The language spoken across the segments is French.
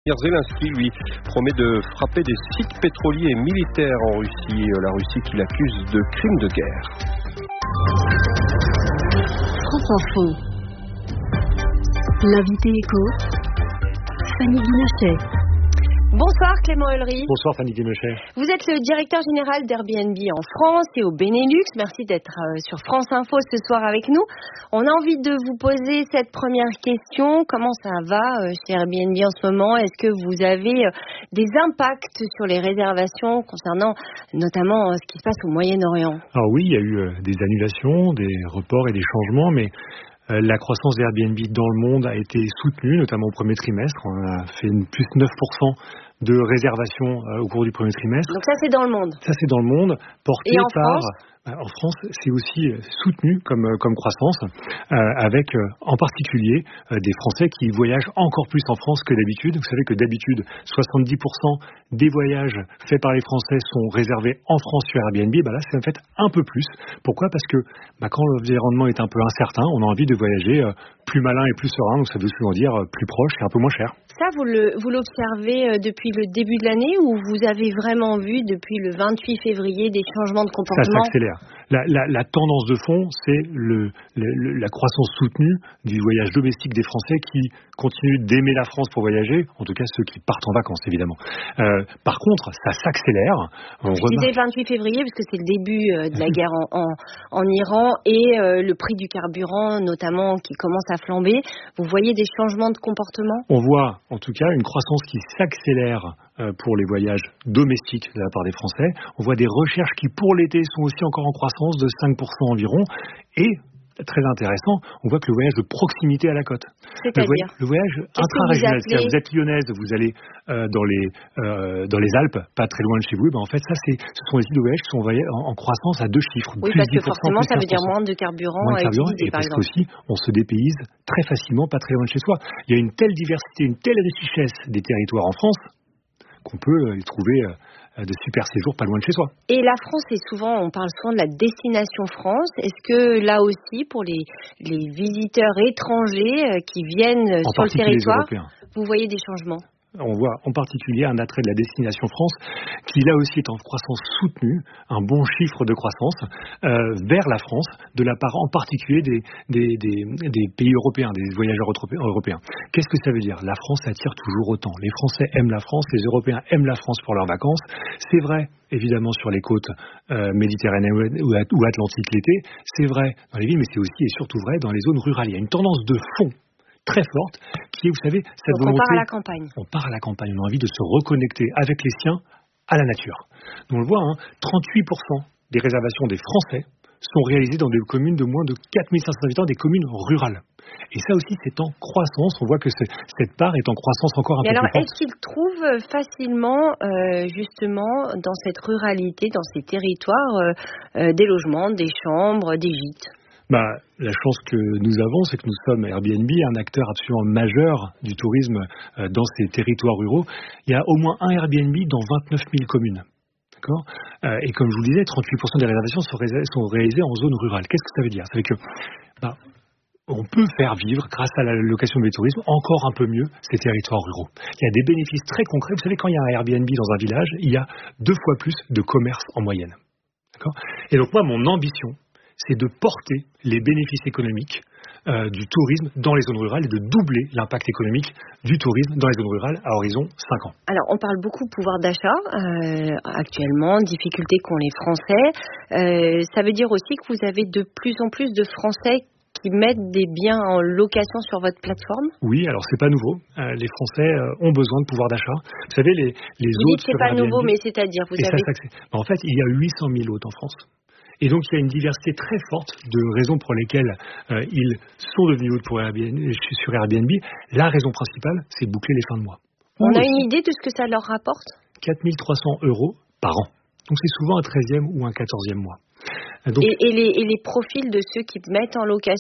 Zelensky, lui, promet de frapper des sites pétroliers et militaires en Russie. La Russie qui l'accuse de crimes de guerre. France Info. L'invité écho, Fanny Guinochet. Bonsoir Clément Ulrich. Bonsoir Fanny Guinochet. Vous êtes le directeur général d'Airbnb en France et au Benelux. Merci d'être sur France Info ce soir avec nous. On a envie de vous poser cette première question. Comment ça va chez Airbnb en ce moment? Est-ce que vous avez des impacts sur les réservations concernant notamment ce qui se passe au Moyen-Orient? Alors oui, il y a eu des annulations, des reports et des changements, mais la croissance d'Airbnb dans le monde a été soutenue, notamment au premier trimestre. On a fait plus 9% de réservations au cours du premier trimestre. Donc ça, c'est dans le monde. Ça, c'est dans le monde, porté et en par... France En France, c'est aussi soutenu comme croissance, avec en particulier des Français qui voyagent encore plus en France que d'habitude. Vous savez que d'habitude, 70% des voyages faits par les Français sont réservés en France sur Airbnb. Là, c'est en fait un peu plus. Pourquoi ? Parce que quand l'environnement est un peu incertain, on a envie de voyager plus malin et plus serein. Donc ça veut souvent dire plus proche et un peu moins cher. Ça, vous l'observez depuis le début de l'année ou vous avez vraiment vu depuis le 28 février des changements de comportement ? Ça s'accélère. La tendance de fond, c'est la croissance soutenue du voyage domestique des Français qui continuent d'aimer la France pour voyager, en tout cas ceux qui partent en vacances évidemment. Par contre, ça s'accélère. Je disais 28 février parce que c'est le début de la guerre en Iran et le prix du carburant notamment qui commence à flamber. Vous voyez des changements de comportement ? On voit en tout cas une croissance qui s'accélère pour les voyages domestiques de la part des Français. On voit des recherches qui pour l'été sont aussi encore en croissance de 5% environ. Et, très intéressant, on voit que le voyage de proximité à la côte. C'est-à-dire le voyage intra-régional. Vous êtes lyonnaise, vous allez dans les Alpes, pas très loin de chez vous. En fait, ce sont des sites de voyage qui sont en croissance à 2 chiffres. Oui, parce que forcément, ça veut dire moins de carburant à utiliser, et par parce exemple. qu'aussi, on se dépayse très facilement, pas très loin de chez soi. Il y a une telle diversité, une telle richesse des territoires en France qu'on peut y trouver de super séjours pas loin de chez soi. Et la France on parle souvent de la destination France. Est-ce que là aussi, pour les visiteurs étrangers qui viennent sur le territoire, vous voyez des changements ? On voit en particulier un attrait de la destination France qui là aussi est en croissance soutenue, un bon chiffre de croissance vers la France de la part en particulier des pays européens, des voyageurs européens. Qu'est-ce que ça veut dire ? La France attire toujours autant. Les Français aiment la France, les Européens aiment la France pour leurs vacances. C'est vrai évidemment sur les côtes méditerranéennes ou atlantiques l'été, c'est vrai dans les villes, mais c'est aussi et surtout vrai dans les zones rurales. Il y a une tendance de fond très forte, qui est, vous savez, cette volonté... on part à la campagne. On part à la campagne, on a envie de se reconnecter avec les siens à la nature. Donc on le voit, 38% des réservations des Français sont réalisées dans des communes de moins de 4500 habitants, des communes rurales. Et ça aussi, c'est en croissance. On voit que cette part est en croissance encore un peu plus forte. Alors, est-ce qu'ils trouvent facilement, justement, dans cette ruralité, dans ces territoires, des logements, des chambres, des gîtes ? La chance que nous avons, c'est que nous sommes Airbnb, un acteur absolument majeur du tourisme dans ces territoires ruraux. Il y a au moins un Airbnb dans 29 000 communes. D'accord ? Et comme je vous le disais, 38% des réservations sont réalisées en zone rurale. Qu'est-ce que ça veut dire ? Ça veut dire que on peut faire vivre, grâce à la location de tourisme, encore un peu mieux ces territoires ruraux. Il y a des bénéfices très concrets. Vous savez, quand il y a un Airbnb dans un village, il y a 2 fois plus de commerce en moyenne. D'accord ? Et donc moi, mon ambition, c'est de porter les bénéfices économiques du tourisme dans les zones rurales et de doubler l'impact économique du tourisme dans les zones rurales à horizon 5 ans. Alors, on parle beaucoup pouvoir d'achat actuellement, difficultés qu'ont les Français. Ça veut dire aussi que vous avez de plus en plus de Français qui mettent des biens en location sur votre plateforme ? Oui, alors c'est pas nouveau. Les Français ont besoin de pouvoir d'achat. Vous savez, les vous hôtes dites c'est pas nouveau, mais c'est-à-dire en fait, il y a 800 000 hôtes en France. Et donc, il y a une diversité très forte de raisons pour lesquelles ils sont devenus hôtes sur Airbnb. La raison principale, c'est de boucler les fins de mois. On a une idée de ce que ça leur rapporte ? 4 300 € par an. Donc, c'est souvent un 13e ou un 14e mois. Donc, et les profils de ceux qui mettent en location ?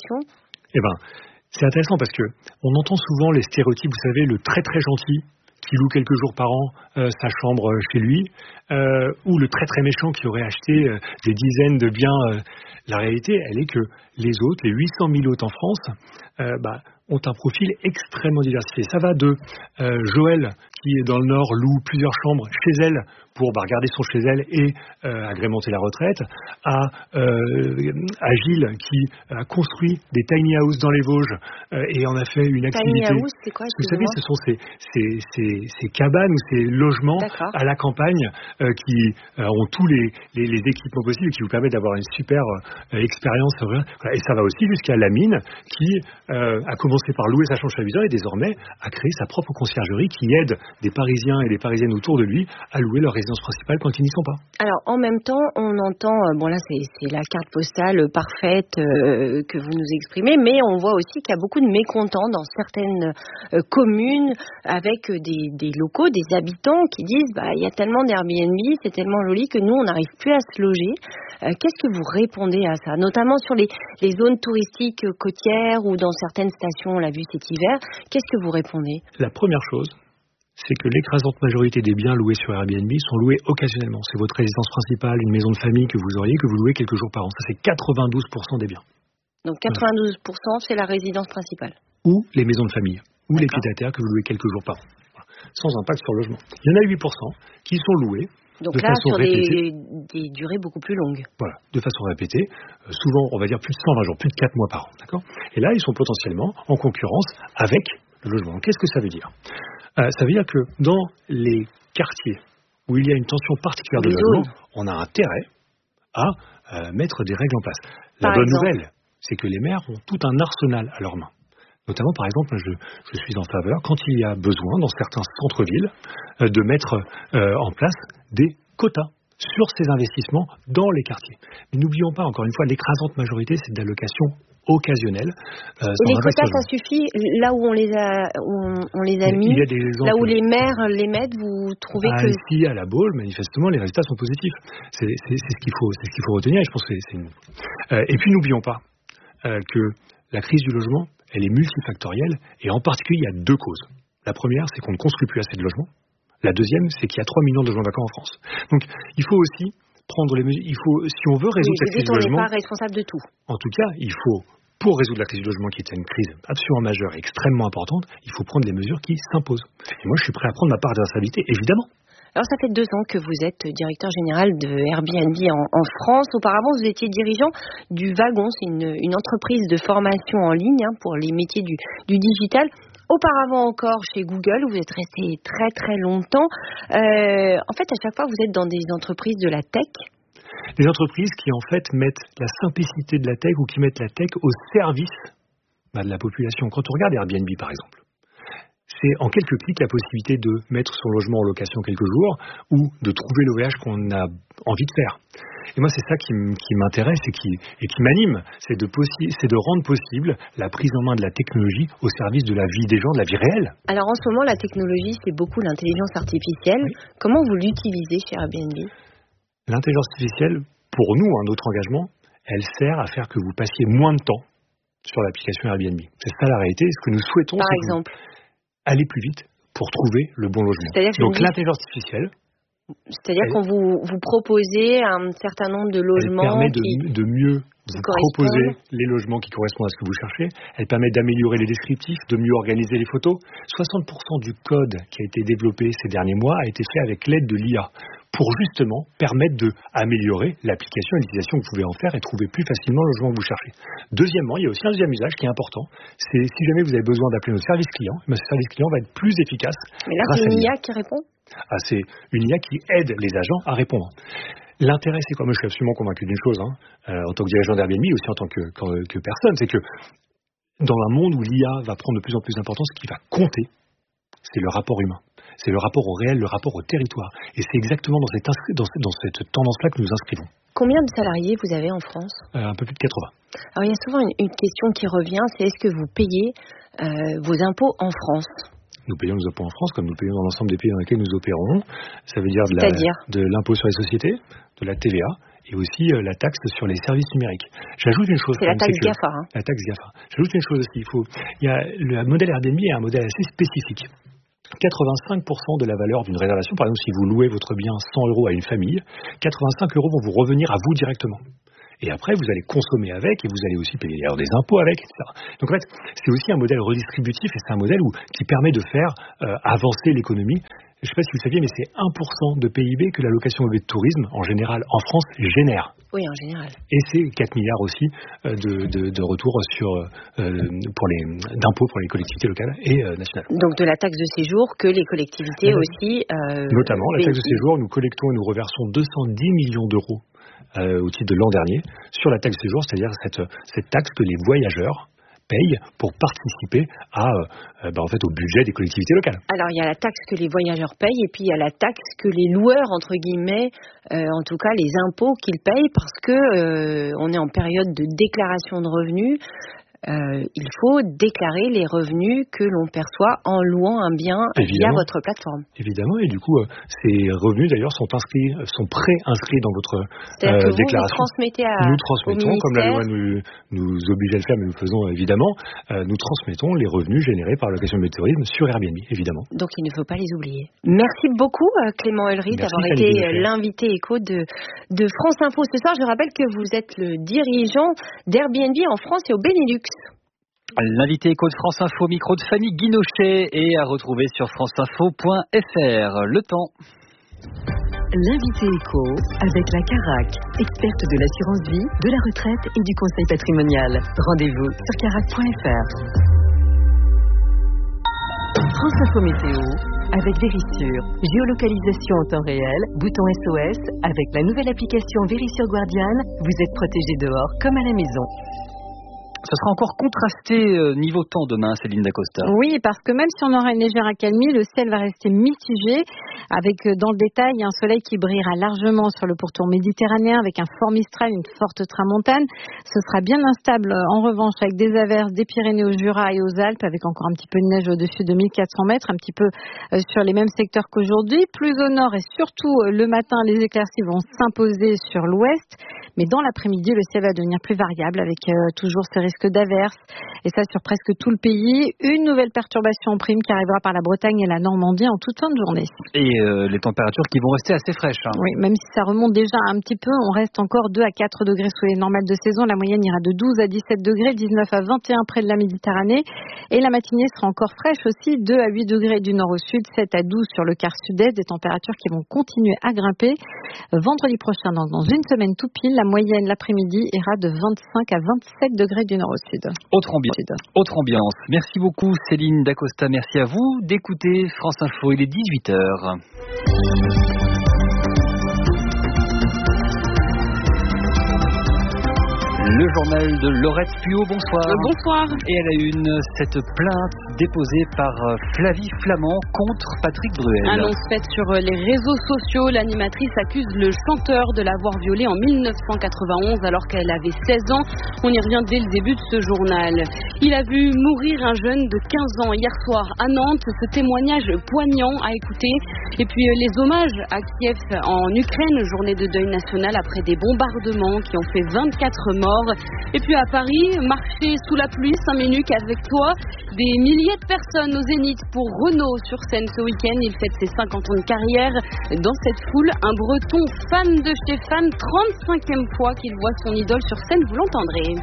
C'est intéressant parce que on entend souvent les stéréotypes, vous savez, le très très gentil qui loue quelques jours par an sa chambre chez lui, ou le très très méchant qui aurait acheté des dizaines de biens. La réalité, elle est que les hôtes, les 800 000 hôtes en France, ont un profil extrêmement diversifié. Ça va de Joël qui, dans le Nord, loue plusieurs chambres chez elle pour garder son chez elle et agrémenter la retraite, à Gilles qui a construit des tiny houses dans les Vosges et en a fait une activité. Tiny house, c'est quoi? Vous savez, ce sont ces cabanes ou ces logements à la campagne qui ont tous les équipements possibles et qui vous permettent d'avoir une super expérience. Et ça va aussi jusqu'à Lamine qui a commencé par louer sa chambre chez la maison et désormais a créé sa propre conciergerie qui aide des Parisiens et des Parisiennes autour de lui à louer leur résidence principale quand ils n'y sont pas. Alors, en même temps, on entend, bon là c'est la carte postale parfaite que vous nous exprimez, mais on voit aussi qu'il y a beaucoup de mécontents dans certaines communes avec des locaux, des habitants qui disent il y a tellement d'Airbnb, c'est tellement joli que nous on n'arrive plus à se loger. Qu'est-ce que vous répondez à ça, notamment sur les zones touristiques côtières ou dans certaines stations, on l'a vu cet hiver? Qu'est-ce que vous répondez? La première chose, c'est que l'écrasante majorité des biens loués sur Airbnb sont loués occasionnellement. C'est votre résidence principale, une maison de famille que vous auriez, que vous louez quelques jours par an. Ça, c'est 92% des biens. Donc 92%, c'est la résidence principale. Ou les maisons de famille, ou les pied-à-terre que vous louez quelques jours par an. Voilà. Sans impact sur le logement. Il y en a 8% qui sont loués. Donc de là, façon sur répétée. des durées beaucoup plus longues. Voilà, de façon répétée. Souvent, on va dire plus de 120 jours, plus de 4 mois par an. D'accord ? Et là, ils sont potentiellement en concurrence avec le logement. Qu'est-ce que ça veut dire ? Ça veut dire que dans les quartiers où il y a une tension particulière de logement, on a intérêt à mettre des règles en place. La bonne nouvelle, c'est que les maires ont tout un arsenal à leurs mains. Notamment, par exemple, je suis en faveur, quand il y a besoin, dans certains centres-villes, de mettre en place des quotas sur ces investissements dans les quartiers. Mais n'oublions pas, encore une fois, l'écrasante majorité, c'est de l'allocation occasionnelle. Et les quotas, ça suffit là où on les a mis, là où les maires les mettent, vous trouvez que... Ici, à la Baule, manifestement, les résultats sont positifs. C'est ce qu'il faut retenir, et je pense que Et puis, n'oublions pas que la crise du logement, elle est multifactorielle, et en particulier, il y a deux causes. La première, c'est qu'on ne construit plus assez de logements. La deuxième, c'est qu'il y a 3 millions de logements vacants en France. Donc, il faut aussi prendre les mesures. Si on veut résoudre cette crise du logement... on n'est pas responsable de tout. En tout cas, il faut, pour résoudre la crise du logement, qui est une crise absolument majeure et extrêmement importante, il faut prendre des mesures qui s'imposent. Et moi, je suis prêt à prendre ma part de responsabilité, évidemment. Alors, ça fait 2 ans que vous êtes directeur général de Airbnb en France. Auparavant, vous étiez dirigeant du Wagon. C'est une entreprise de formation en ligne pour les métiers du digital. Auparavant encore, chez Google, vous êtes resté très très longtemps. En fait, à chaque fois, vous êtes dans des entreprises de la tech. Des entreprises qui, en fait, mettent la simplicité de la tech ou qui mettent la tech au service de la population. Quand on regarde Airbnb, par exemple, c'est en quelques clics la possibilité de mettre son logement en location quelques jours ou de trouver le voyage qu'on a envie de faire. Et moi, c'est ça qui m'intéresse et qui m'anime, c'est de rendre possible la prise en main de la technologie au service de la vie des gens, de la vie réelle. Alors en ce moment, la technologie, c'est beaucoup l'intelligence artificielle. Oui. Comment vous l'utilisez chez Airbnb ? L'intelligence artificielle, pour nous, notre engagement, elle sert à faire que vous passiez moins de temps sur l'application Airbnb. C'est ça la réalité. Ce que nous souhaitons, par exemple, aller plus vite pour trouver le bon logement. Donc l'intelligence artificielle... C'est-à-dire qu'on vous proposez un certain nombre de logements... Elle permet de mieux vous proposer les logements qui correspondent à ce que vous cherchez. Elle permet d'améliorer les descriptifs, de mieux organiser les photos. 60% du code qui a été développé ces derniers mois a été fait avec l'aide de l'IA pour justement permettre d'améliorer l'application et l'utilisation que vous pouvez en faire et trouver plus facilement le logement que vous cherchez. Deuxièmement, il y a aussi un deuxième usage qui est important. C'est si jamais vous avez besoin d'appeler notre service client, ce service client va être plus efficace. Mais là, c'est une IA qui répond ? C'est une IA qui aide les agents à répondre. L'intérêt, c'est quoi ? Moi, je suis absolument convaincu d'une chose, en tant que dirigeant d'Airbnb, aussi en tant que personne, c'est que dans un monde où l'IA va prendre de plus en plus d'importance, ce qui va compter, c'est le rapport humain. C'est le rapport au réel, le rapport au territoire. Et c'est exactement dans cette tendance-là que nous inscrivons. Combien de salariés vous avez en France ? Un peu plus de 80. Alors, il y a souvent une question qui revient, c'est est-ce que vous payez vos impôts en France ? Nous payons nos impôts en France comme nous payons dans l'ensemble des pays dans lesquels nous opérons. Ça veut dire de l'impôt sur les sociétés, de la TVA et aussi la taxe sur les services numériques. J'ajoute une chose. C'est la taxe GAFA. La taxe GAFA. J'ajoute une chose aussi. Le modèle Airbnb est un modèle assez spécifique. 85% de la valeur d'une réservation, par exemple, si vous louez votre bien 100 € à une famille, 85 € vont vous revenir à vous directement. et après vous allez consommer avec, et vous allez aussi payer des impôts avec, etc. Donc en fait, c'est aussi un modèle redistributif, et c'est un modèle qui permet de faire avancer l'économie. Je ne sais pas si vous saviez, mais c'est 1% de PIB que l'allocation meublée de tourisme, en général, en France, génère. Oui, en général. Et c'est 4 milliards aussi de retours d'impôts pour les collectivités locales et nationales. Donc de la taxe de séjour que les collectivités aussi... Notamment, la taxe de séjour, nous collectons et nous reversons 210 millions d'euros au titre de l'an dernier sur la taxe de séjour, c'est-à-dire cette taxe que les voyageurs payent pour participer au budget des collectivités locales. Alors il y a la taxe que les voyageurs payent et puis il y a la taxe que les loueurs, entre guillemets, en tout cas les impôts qu'ils payent parce que on est en période de déclaration de revenus. Il faut déclarer les revenus que l'on perçoit en louant un bien via votre plateforme. Évidemment, et du coup, ces revenus d'ailleurs sont pré-inscrits dans votre C'est-à-dire que déclaration. Vous transmettez nous transmettons, comme la loi nous oblige à le faire, mais nous le faisons évidemment, nous transmettons les revenus générés par l'allocation meublée de tourisme sur Airbnb, évidemment. Donc il ne faut pas les oublier. Merci beaucoup Clément Ulrich d'avoir été l'invité écho de France Info ce soir. Je rappelle que vous êtes le dirigeant d'Airbnb en France et au Benelux. L'invité écho de France Info, micro de Fanny Guinochet, et à retrouver sur franceinfo.fr. Le temps. L'invité écho avec la Carac, experte de l'assurance vie, de la retraite et du conseil patrimonial. Rendez-vous sur carac.fr. France Info Météo avec Vérissure. Géolocalisation en temps réel, bouton SOS. Avec la nouvelle application Vérissure Guardian, vous êtes protégé dehors comme à la maison. Ce sera encore contrasté niveau temps demain, Céline Dacosta. Oui, parce que même si on aura une légère accalmie, le ciel va rester mitigé, avec dans le détail un soleil qui brillera largement sur le pourtour méditerranéen, avec un fort Mistral, une forte tramontane. Ce sera bien instable en revanche, avec des averses des Pyrénées au Jura et aux Alpes, avec encore un petit peu de neige au-dessus de 1400 mètres, un petit peu sur les mêmes secteurs qu'aujourd'hui. Plus au nord et surtout le matin, les éclaircies vont s'imposer sur l'ouest. Mais dans l'après-midi, le ciel va devenir plus variable avec toujours ce risque d'averses. Et ça sur presque tout le pays. Une nouvelle perturbation en prime qui arrivera par la Bretagne et la Normandie en toute fin de journée. Et les températures qui vont rester assez fraîches. Hein. Oui, même si ça remonte déjà un petit peu, on reste encore 2 à 4 degrés sous les normales de saison. La moyenne ira de 12 à 17 degrés, 19 à 21 près de la Méditerranée. Et la matinée sera encore fraîche aussi, 2 à 8 degrés du nord au sud, 7 à 12 sur le quart sud-est. Des températures qui vont continuer à grimper. Vendredi prochain, donc dans une semaine tout pile, la moyenne l'après-midi ira de 25 à 27 degrés du nord au sud. Autre ambiance. Merci beaucoup Céline Dacosta. Merci à vous d'écouter France Info. Il est 18h. Le journal de Laurette Puot, bonsoir. Bonsoir. Et à la une, cette plainte déposée par Flavie Flamand contre Patrick Bruel. Annonce faite sur les réseaux sociaux, l'animatrice accuse le chanteur de l'avoir violée en 1991 alors qu'elle avait 16 ans. On y revient dès le début de ce journal. Il a vu mourir un jeune de 15 ans hier soir à Nantes. Ce témoignage poignant à écouter. Et puis les hommages à Kiev en Ukraine, journée de deuil national après des bombardements qui ont fait 24 morts. Et puis à Paris, marcher sous la pluie, 5 minutes avec toi. Des milliers de personnes au Zénith pour Renaud sur scène ce week-end. Il fête ses 50 ans de carrière. Dans cette foule, un Breton fan de Stéphane, 35e fois qu'il voit son idole sur scène, vous l'entendrez.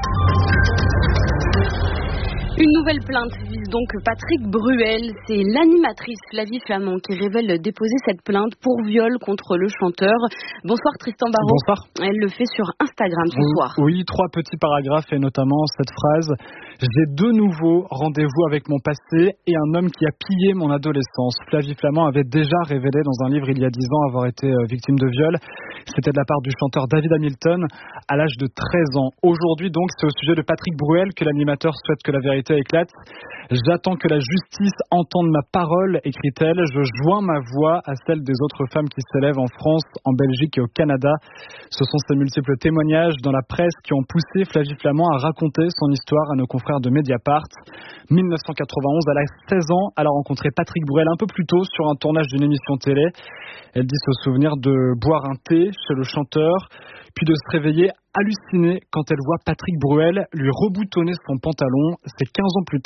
Une nouvelle plainte vise donc Patrick Bruel. C'est l'animatrice Flavie Flamand qui révèle déposer cette plainte pour viol contre le chanteur. Bonsoir Tristan Barraud. Bonsoir. Elle le fait sur Instagram ce soir. Oui, 3 petits paragraphes et notamment cette phrase. J'ai de nouveau rendez-vous avec mon passé et un homme qui a pillé mon adolescence. Flavie Flamand avait déjà révélé dans un livre il y a 10 ans avoir été victime de viol. C'était de la part du chanteur David Hamilton à l'âge de 13 ans. Aujourd'hui donc, c'est au sujet de Patrick Bruel que l'animateur souhaite que la vérité éclate. J'attends que la justice entende ma parole, écrit-elle. Je joins ma voix à celle des autres femmes qui s'élèvent en France, en Belgique et au Canada. Ce sont ces multiples témoignages dans la presse qui ont poussé Flavie Flamand à raconter son histoire à nos confrères de Mediapart. 1991, elle a 16 ans. Elle a rencontré Patrick Bruel un peu plus tôt sur un tournage d'une émission télé. Elle dit se souvenir de boire un thé chez le chanteur, puis de se réveiller hallucinée quand elle voit Patrick Bruel lui reboutonner son pantalon. C'est 15 ans plus tard,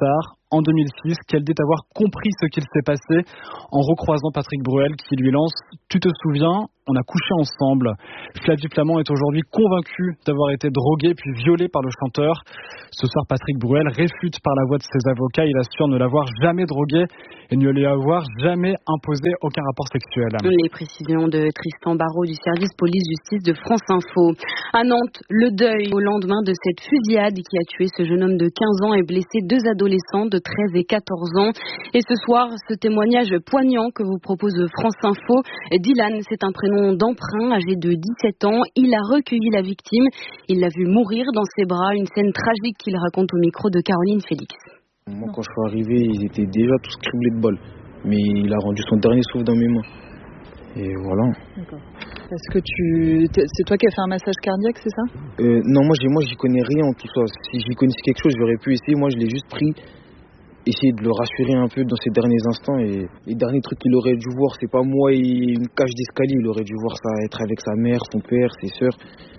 en 2006 qu'elle dit avoir compris ce qu'il s'est passé en recroisant Patrick Bruel qui lui lance « Tu te souviens ? On a couché ensemble ». Flavie Flament est aujourd'hui convaincue d'avoir été droguée puis violée par le chanteur. Ce soir, Patrick Bruel réfute par la voix de ses avocats. Il assure ne l'avoir jamais droguée et ne lui avoir jamais imposé aucun rapport sexuel. Les précisions de Tristan Barraud du service police-justice de France Info. À Nantes, le deuil au lendemain de cette fusillade qui a tué ce jeune homme de 15 ans et blessé 2 adolescents de 13 et 14 ans. Et ce soir, ce témoignage poignant que vous propose France Info. Dylan, c'est un prénom d'emprunt, âgé de 17 ans. Il a recueilli la victime. Il l'a vu mourir dans ses bras. Une scène tragique qu'il raconte au micro de Caroline Félix. Moi, quand je suis arrivé, ils étaient déjà tous criblés de balles. Mais il a rendu son dernier souffle dans mes mains. Et voilà. D'accord. Est-ce que c'est toi qui as fait un massage cardiaque, c'est ça ? Non, moi j'y connais rien en tout ça. Si j'y connaissais quelque chose, j'aurais pu essayer. Moi, je l'ai juste pris, essayer de le rassurer un peu dans ces derniers instants. Et les derniers trucs qu'il aurait dû voir, c'est pas moi et une cage d'escalier. Il aurait dû voir ça, être avec sa mère, son père, ses sœurs.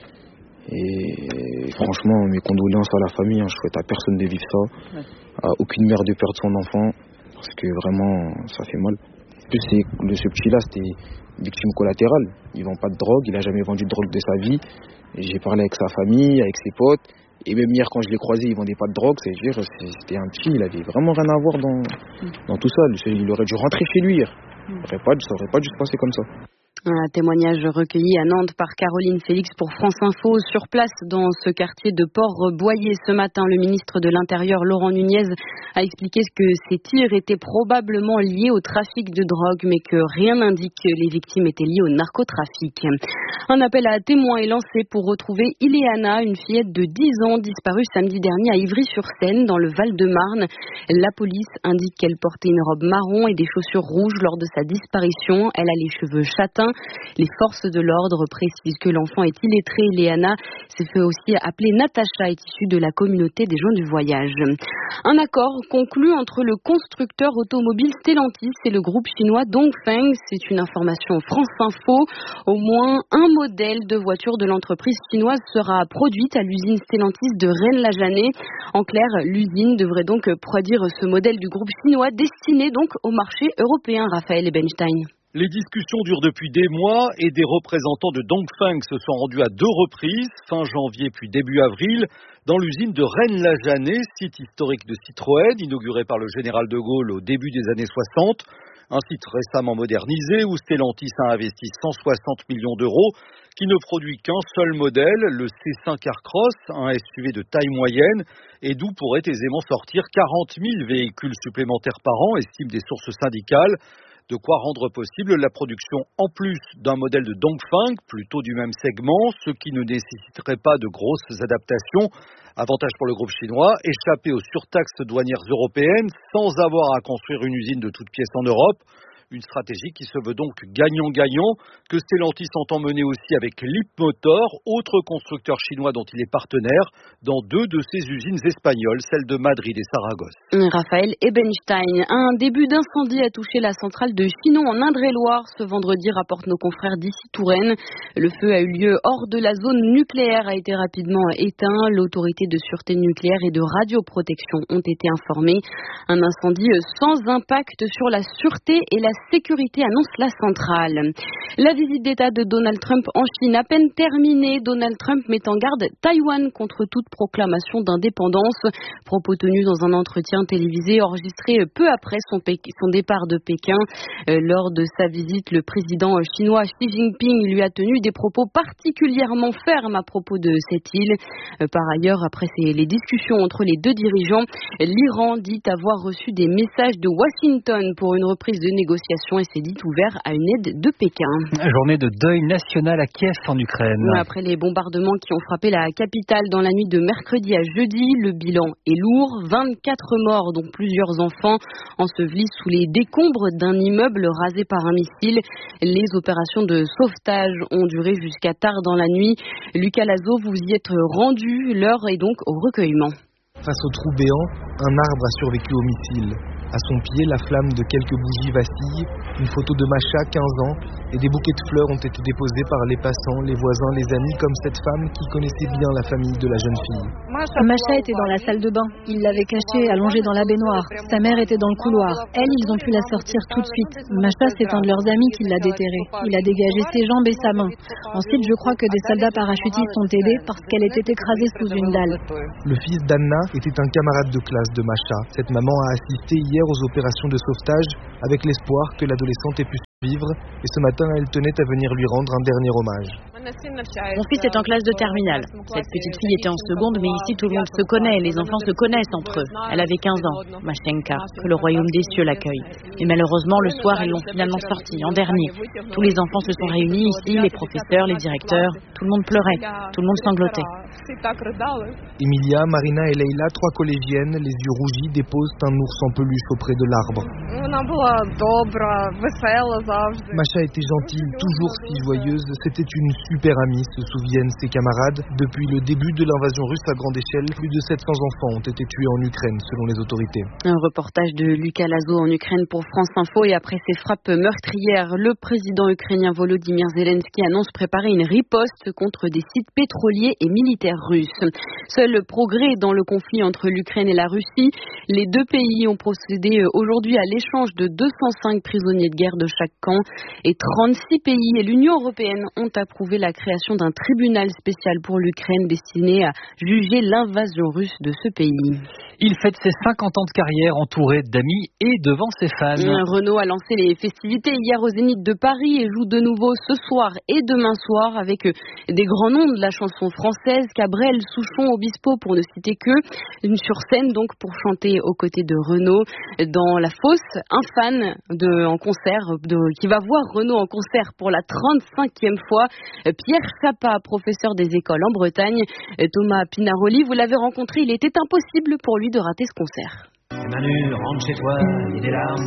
Et franchement, mes condoléances à la famille. Je souhaite à personne de vivre ça. Ouais. À aucune mère de perdre son enfant. Parce que vraiment, ça fait mal. En plus, ce petit-là, c'était victime collatérale. Il vend pas de drogue, il a jamais vendu de drogue de sa vie. Et j'ai parlé avec sa famille, avec ses potes. Et même hier, quand je l'ai croisé, il vendait pas de drogue. C'est-à-dire, c'était un petit, il avait vraiment rien à voir dans tout ça. Il aurait dû rentrer chez lui hier. Ça aurait pas dû se passer comme ça. Un témoignage recueilli à Nantes par Caroline Félix pour France Info. Sur place, dans ce quartier de Port-Boyer, ce matin, le ministre de l'Intérieur, Laurent Nunez, a expliqué que ces tirs étaient probablement liés au trafic de drogue, mais que rien n'indique que les victimes étaient liées au narcotrafic. Un appel à témoins est lancé pour retrouver Ileana, une fillette de 10 ans disparue samedi dernier à Ivry-sur-Seine, dans le Val-de-Marne. La police indique qu'elle portait une robe marron et des chaussures rouges lors de sa disparition. Elle a les cheveux châtains. Les forces de l'ordre précisent que l'enfant est illettrée. Ileana s'est fait aussi appeler Natacha, est issue de la communauté des gens du voyage. Un accord conclu entre le constructeur automobile Stellantis et le groupe chinois Dongfeng. C'est une information France Info. Au moins un modèle de voiture de l'entreprise chinoise sera produite à l'usine Stellantis de Rennes-la-Janée. En clair, l'usine devrait donc produire ce modèle du groupe chinois destiné donc au marché européen. Raphaël Ebenstein. Les discussions durent depuis des mois et des représentants de Dongfeng se sont rendus à 2 reprises, fin janvier puis début avril, dans l'usine de Rennes-la-Janée, site historique de Citroën, inauguré par le général de Gaulle au début des années 60. Un site récemment modernisé où Stellantis a investi 160 millions d'euros, qui ne produit qu'un seul modèle, le C5 Aircross, un SUV de taille moyenne, et d'où pourraient aisément sortir 40 000 véhicules supplémentaires par an, estiment des sources syndicales. De quoi rendre possible la production en plus d'un modèle de Dongfeng, plutôt du même segment, ce qui ne nécessiterait pas de grosses adaptations. Avantage pour le groupe chinois, échapper aux surtaxes douanières européennes sans avoir à construire une usine de toutes pièces en Europe. Une stratégie qui se veut donc gagnant-gagnant, que Stellantis entend mener aussi avec Leapmotor, autre constructeur chinois dont il est partenaire, dans 2 de ses usines espagnoles, celles de Madrid et Saragosse. Raphaël Ebenstein, un début d'incendie a touché la centrale de Chinon en Indre-et-Loire ce vendredi, rapportent nos confrères d'ici Touraine. Le feu a eu lieu hors de la zone nucléaire, a été rapidement éteint. L'autorité de sûreté nucléaire et de radioprotection ont été informées. Un incendie sans impact sur la sûreté et la sécurité, annonce la centrale. La visite d'État de Donald Trump en Chine à peine terminée. Donald Trump met en garde Taïwan contre toute proclamation d'indépendance. Propos tenus dans un entretien télévisé enregistré peu après son départ de Pékin. Lors de sa visite, le président chinois Xi Jinping lui a tenu des propos particulièrement fermes à propos de cette île. Par ailleurs, après les discussions entre les 2 dirigeants, l'Iran dit avoir reçu des messages de Washington pour une reprise de négociations et s'est dit ouvert à une aide de Pékin. Journée de deuil national à Kiev en Ukraine. Après les bombardements qui ont frappé la capitale dans la nuit de mercredi à jeudi, le bilan est lourd. 24 morts, dont plusieurs enfants, ensevelis sous les décombres d'un immeuble rasé par un missile. Les opérations de sauvetage ont duré jusqu'à tard dans la nuit. Lucas Lazo, vous y êtes rendu. L'heure est donc au recueillement. Face au trou béant, un arbre a survécu au missile. À son pied, la flamme de quelques bougies vacille. Une photo de Masha, 15 ans, et des bouquets de fleurs ont été déposés par les passants, les voisins, les amis, comme cette femme qui connaissait bien la famille de la jeune fille. Masha était dans la salle de bain. Il l'avait cachée, allongée dans la baignoire. Sa mère était dans le couloir. Elle, ils ont pu la sortir tout de suite. Masha, c'est un de leurs amis qui l'a déterrée. Il a dégagé ses jambes et sa main. Ensuite, je crois que des soldats parachutistes ont aidé parce qu'elle était écrasée sous une dalle. Le fils d'Anna était un camarade de classe de Masha. Cette maman a assisté hier aux opérations de sauvetage avec l'espoir que l'adolescente ait pu survivre. Et ce matin, elle tenait à venir lui rendre un dernier hommage. Mon fils est en classe de terminale. Cette petite fille était en seconde, mais ici tout le monde se connaît, les enfants se connaissent entre eux. Elle avait 15 ans, Mashenka, que le royaume des cieux l'accueille. Et malheureusement, le soir, ils l'ont finalement sortie, en dernier. Tous les enfants se sont réunis ici, les professeurs, les directeurs, tout le monde pleurait, tout le monde sanglotait. Emilia, Marina et Leila, 3 collégiennes, les yeux rougis, déposent un ours en peluche auprès de l'arbre. Masha était gentille, toujours si joyeuse, c'était une super amie, se souviennent ses camarades. Depuis le début de l'invasion russe à grande échelle, plus de 700 enfants ont été tués en Ukraine, selon les autorités. Un reportage de Lucas Lazo en Ukraine pour France Info. Et après ces frappes meurtrières, le président ukrainien Volodymyr Zelensky annonce préparer une riposte contre des sites pétroliers et militaires russes. Seul progrès dans le conflit entre l'Ukraine et la Russie. Les deux pays ont procédé aujourd'hui à l'échange de 205 prisonniers de guerre de chaque camp. Et 36 pays et l'Union européenne ont approuvé la création d'un tribunal spécial pour l'Ukraine destiné à juger l'invasion russe de ce pays. Il fête ses 50 ans de carrière entouré d'amis et devant ses fans. Renaud a lancé les festivités hier au Zénith de Paris et joue de nouveau ce soir et demain soir avec des grands noms de la chanson française, Cabrel, Souchon, Obispo pour ne citer que. Sur scène donc pour chanter aux côtés de Renaud. Dans la fosse, un fan en concert qui va voir Renaud en concert pour la 35e fois. Pierre Chapa, professeur des écoles en Bretagne. Thomas Pinaroli, vous l'avez rencontré, il était impossible pour lui de rater ce concert. Manu, rentre chez toi, il est là,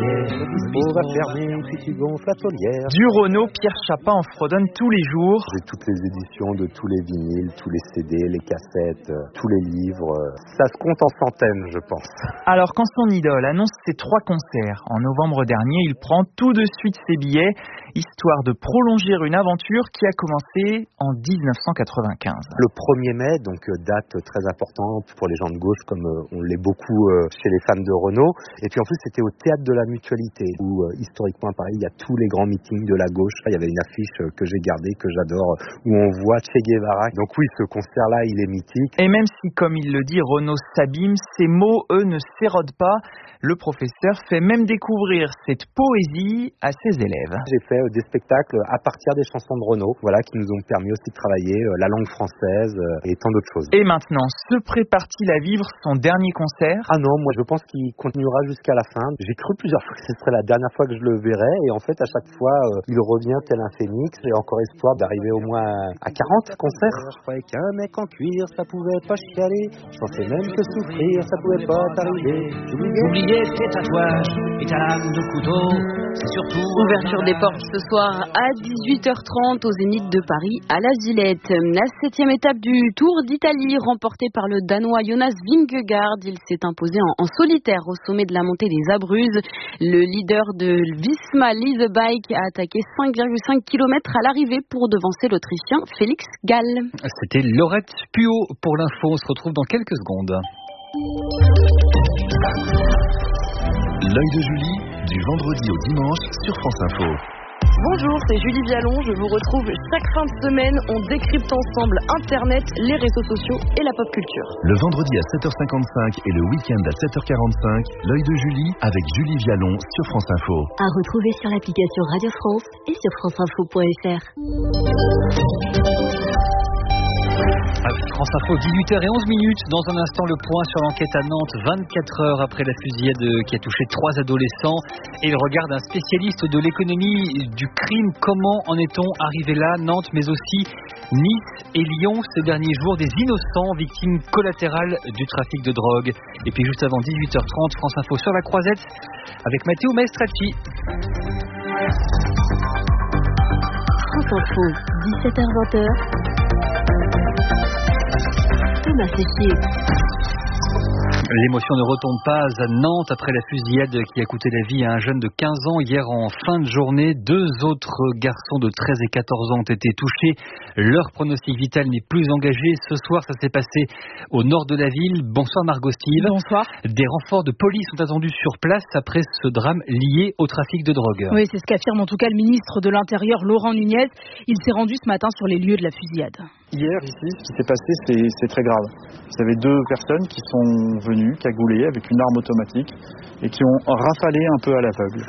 On va fermer si tu gonfles la taulière. Du Renaud, Pierre Chapa en fredonne tous les jours. J'ai toutes les éditions de tous les vinyles, tous les CD, les cassettes, tous les livres. Ça se compte en centaines, je pense. Alors quand son idole annonce ses 3 concerts en novembre dernier, il prend tout de suite ses billets, histoire de prolonger une aventure qui a commencé en 1995. Le 1er mai, donc date très importante pour les gens de gauche, comme on l'est beaucoup chez les fans de Renaud. Et puis en plus, c'était au Théâtre de la Mutualité, où historiquement à Paris, il y a tous les grands meetings de la gauche. Il y avait une affiche que j'ai gardée, que j'adore, où on voit Che Guevara. Donc oui, ce concert-là, il est mythique. Et même si, comme il le dit, Renaud s'abîme, ses mots, eux, ne s'érodent pas. Le professeur fait même découvrir cette poésie à ses élèves. J'ai fait des spectacles à partir des chansons de Renaud, voilà, qui nous ont permis aussi de travailler la langue française et tant d'autres choses. Et maintenant, se prépare-t-il à vivre son dernier concert ? Ah non, moi je pense qu'il continuera jusqu'à la fin. J'ai cru plusieurs fois que ce serait la dernière fois que je le verrais, et en fait à chaque fois il revient tel un phénix. J'ai encore espoir d'arriver au moins à 40 concerts. Je croyais qu'un mec en cuir ça pouvait pas chialer, je pensais même que souffrir ça pouvait pas t'arriver. J'oubliais tes tatouages et ta lame de couteau, c'est surtout... Ouverture des portes ce soir à 18h30 au Zénith de Paris à la Villette. La 7e étape du Tour d'Italie remportée par le Danois Jonas Vingegaard. Il s'est imposé en solitaire au sommet de la montée des Abruzzes. Le leader de Visma Lease Bike a attaqué 5,5 km à l'arrivée pour devancer l'Autrichien Félix Gall. C'était Laurette Puot pour l'info. On se retrouve dans quelques secondes. L'œil de Julie, du vendredi au dimanche sur France Info. Bonjour, c'est Julie Vialon, je vous retrouve chaque fin de semaine. On décrypte ensemble Internet, les réseaux sociaux et la pop culture. Le vendredi à 7h55 et le week-end à 7h45, l'œil de Julie avec Julie Vialon sur France Info. À retrouver sur l'application Radio France et sur franceinfo.fr. France Info, 18h11. Dans un instant, le point sur l'enquête à Nantes, 24 heures après la fusillade qui a touché 3 adolescents. Et il regarde un spécialiste de l'économie du crime. Comment en est-on arrivé là, Nantes, mais aussi Nice et Lyon ces derniers jours, des innocents victimes collatérales du trafic de drogue. Et puis juste avant 18h30, France Info sur la Croisette avec Matteo Maestracci. France Info, 17h-20h. Thomas Séchier. L'émotion ne retombe pas à Nantes après la fusillade qui a coûté la vie à un jeune de 15 ans hier en fin de journée. 2 autres garçons de 13 et 14 ans ont été touchés. Leur pronostic vital n'est plus engagé. Ce soir, ça s'est passé au nord de la ville. Bonsoir Margot Steve. Bonsoir. Des renforts de police sont attendus sur place après ce drame lié au trafic de drogue. Oui, c'est ce qu'affirme en tout cas le ministre de l'Intérieur, Laurent Nunez. Il s'est rendu ce matin sur les lieux de la fusillade. Hier, ici, ce qui s'est passé, c'est très grave. Vous avez 2 personnes qui sont venues cagoulées avec une arme automatique et qui ont rafalé un peu à l'aveugle.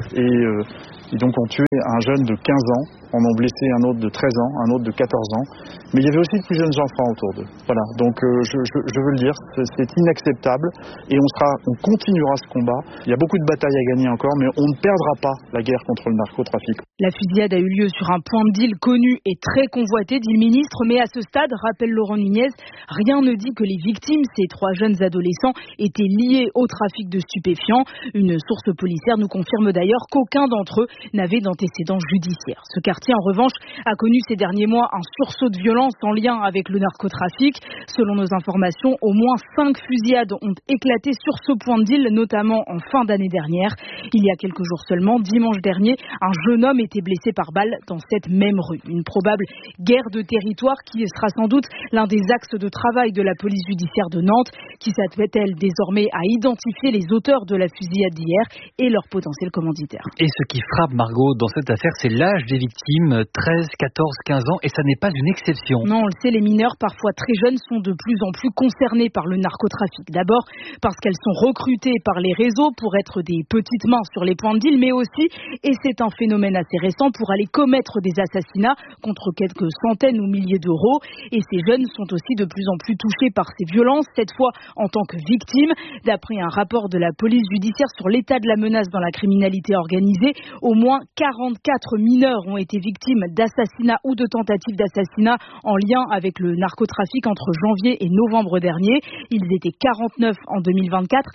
Et donc ont tué un jeune de 15 ans, en ont blessé un autre de 13 ans, un autre de 14 ans. Mais il y avait aussi de plus jeunes enfants autour d'eux. Voilà, donc je veux le dire, c'est inacceptable et on continuera ce combat. Il y a beaucoup de batailles à gagner encore, mais on ne perdra pas la guerre contre le narcotrafic. La fusillade a eu lieu sur un point de deal connu et très convoité, dit le ministre, mais à ce stade, rappelle Laurent Nunez, rien ne dit que les victimes, ces 3 jeunes adolescents, étaient liés au trafic de stupéfiants. Une source policière nous confirme d'ailleurs qu'aucun d'entre eux n'avait d'antécédents judiciaires. Ce quartier, en revanche, a connu ces derniers mois un sursaut de violence en lien avec le narcotrafic. Selon nos informations, au moins 5 fusillades ont éclaté sur ce point de deal, notamment en fin d'année dernière. Il y a quelques jours seulement, dimanche dernier, un jeune homme était blessé par balle dans cette même rue. Une probable guerre de territoire qui sera sans doute l'un des axes de travail de la police judiciaire de Nantes, qui s'attelle désormais à identifier les auteurs de la fusillade d'hier et leurs potentiels commanditaires. Et ce qui frappe, Margot, dans cette affaire, c'est l'âge des victimes, 13, 14, 15 ans, et ça n'est pas une exception. Non, on le sait, les mineurs, parfois très jeunes, sont de plus en plus concernés par le narcotrafic. D'abord parce qu'elles sont recrutées par les réseaux pour être des petites mains sur les points de deal, mais aussi, et c'est un phénomène assez récent, pour aller commettre des assassinats contre quelques centaines ou milliers d'euros. Et ces jeunes sont aussi de plus en plus touchés par ces violences, cette fois en tant que victimes. D'après un rapport de la police judiciaire sur l'état de la menace dans la criminalité organisée, au moins 44 mineurs ont été victimes d'assassinats ou de tentatives d'assassinat en lien avec le narcotrafic entre janvier et novembre dernier. Ils étaient 49 en 2024,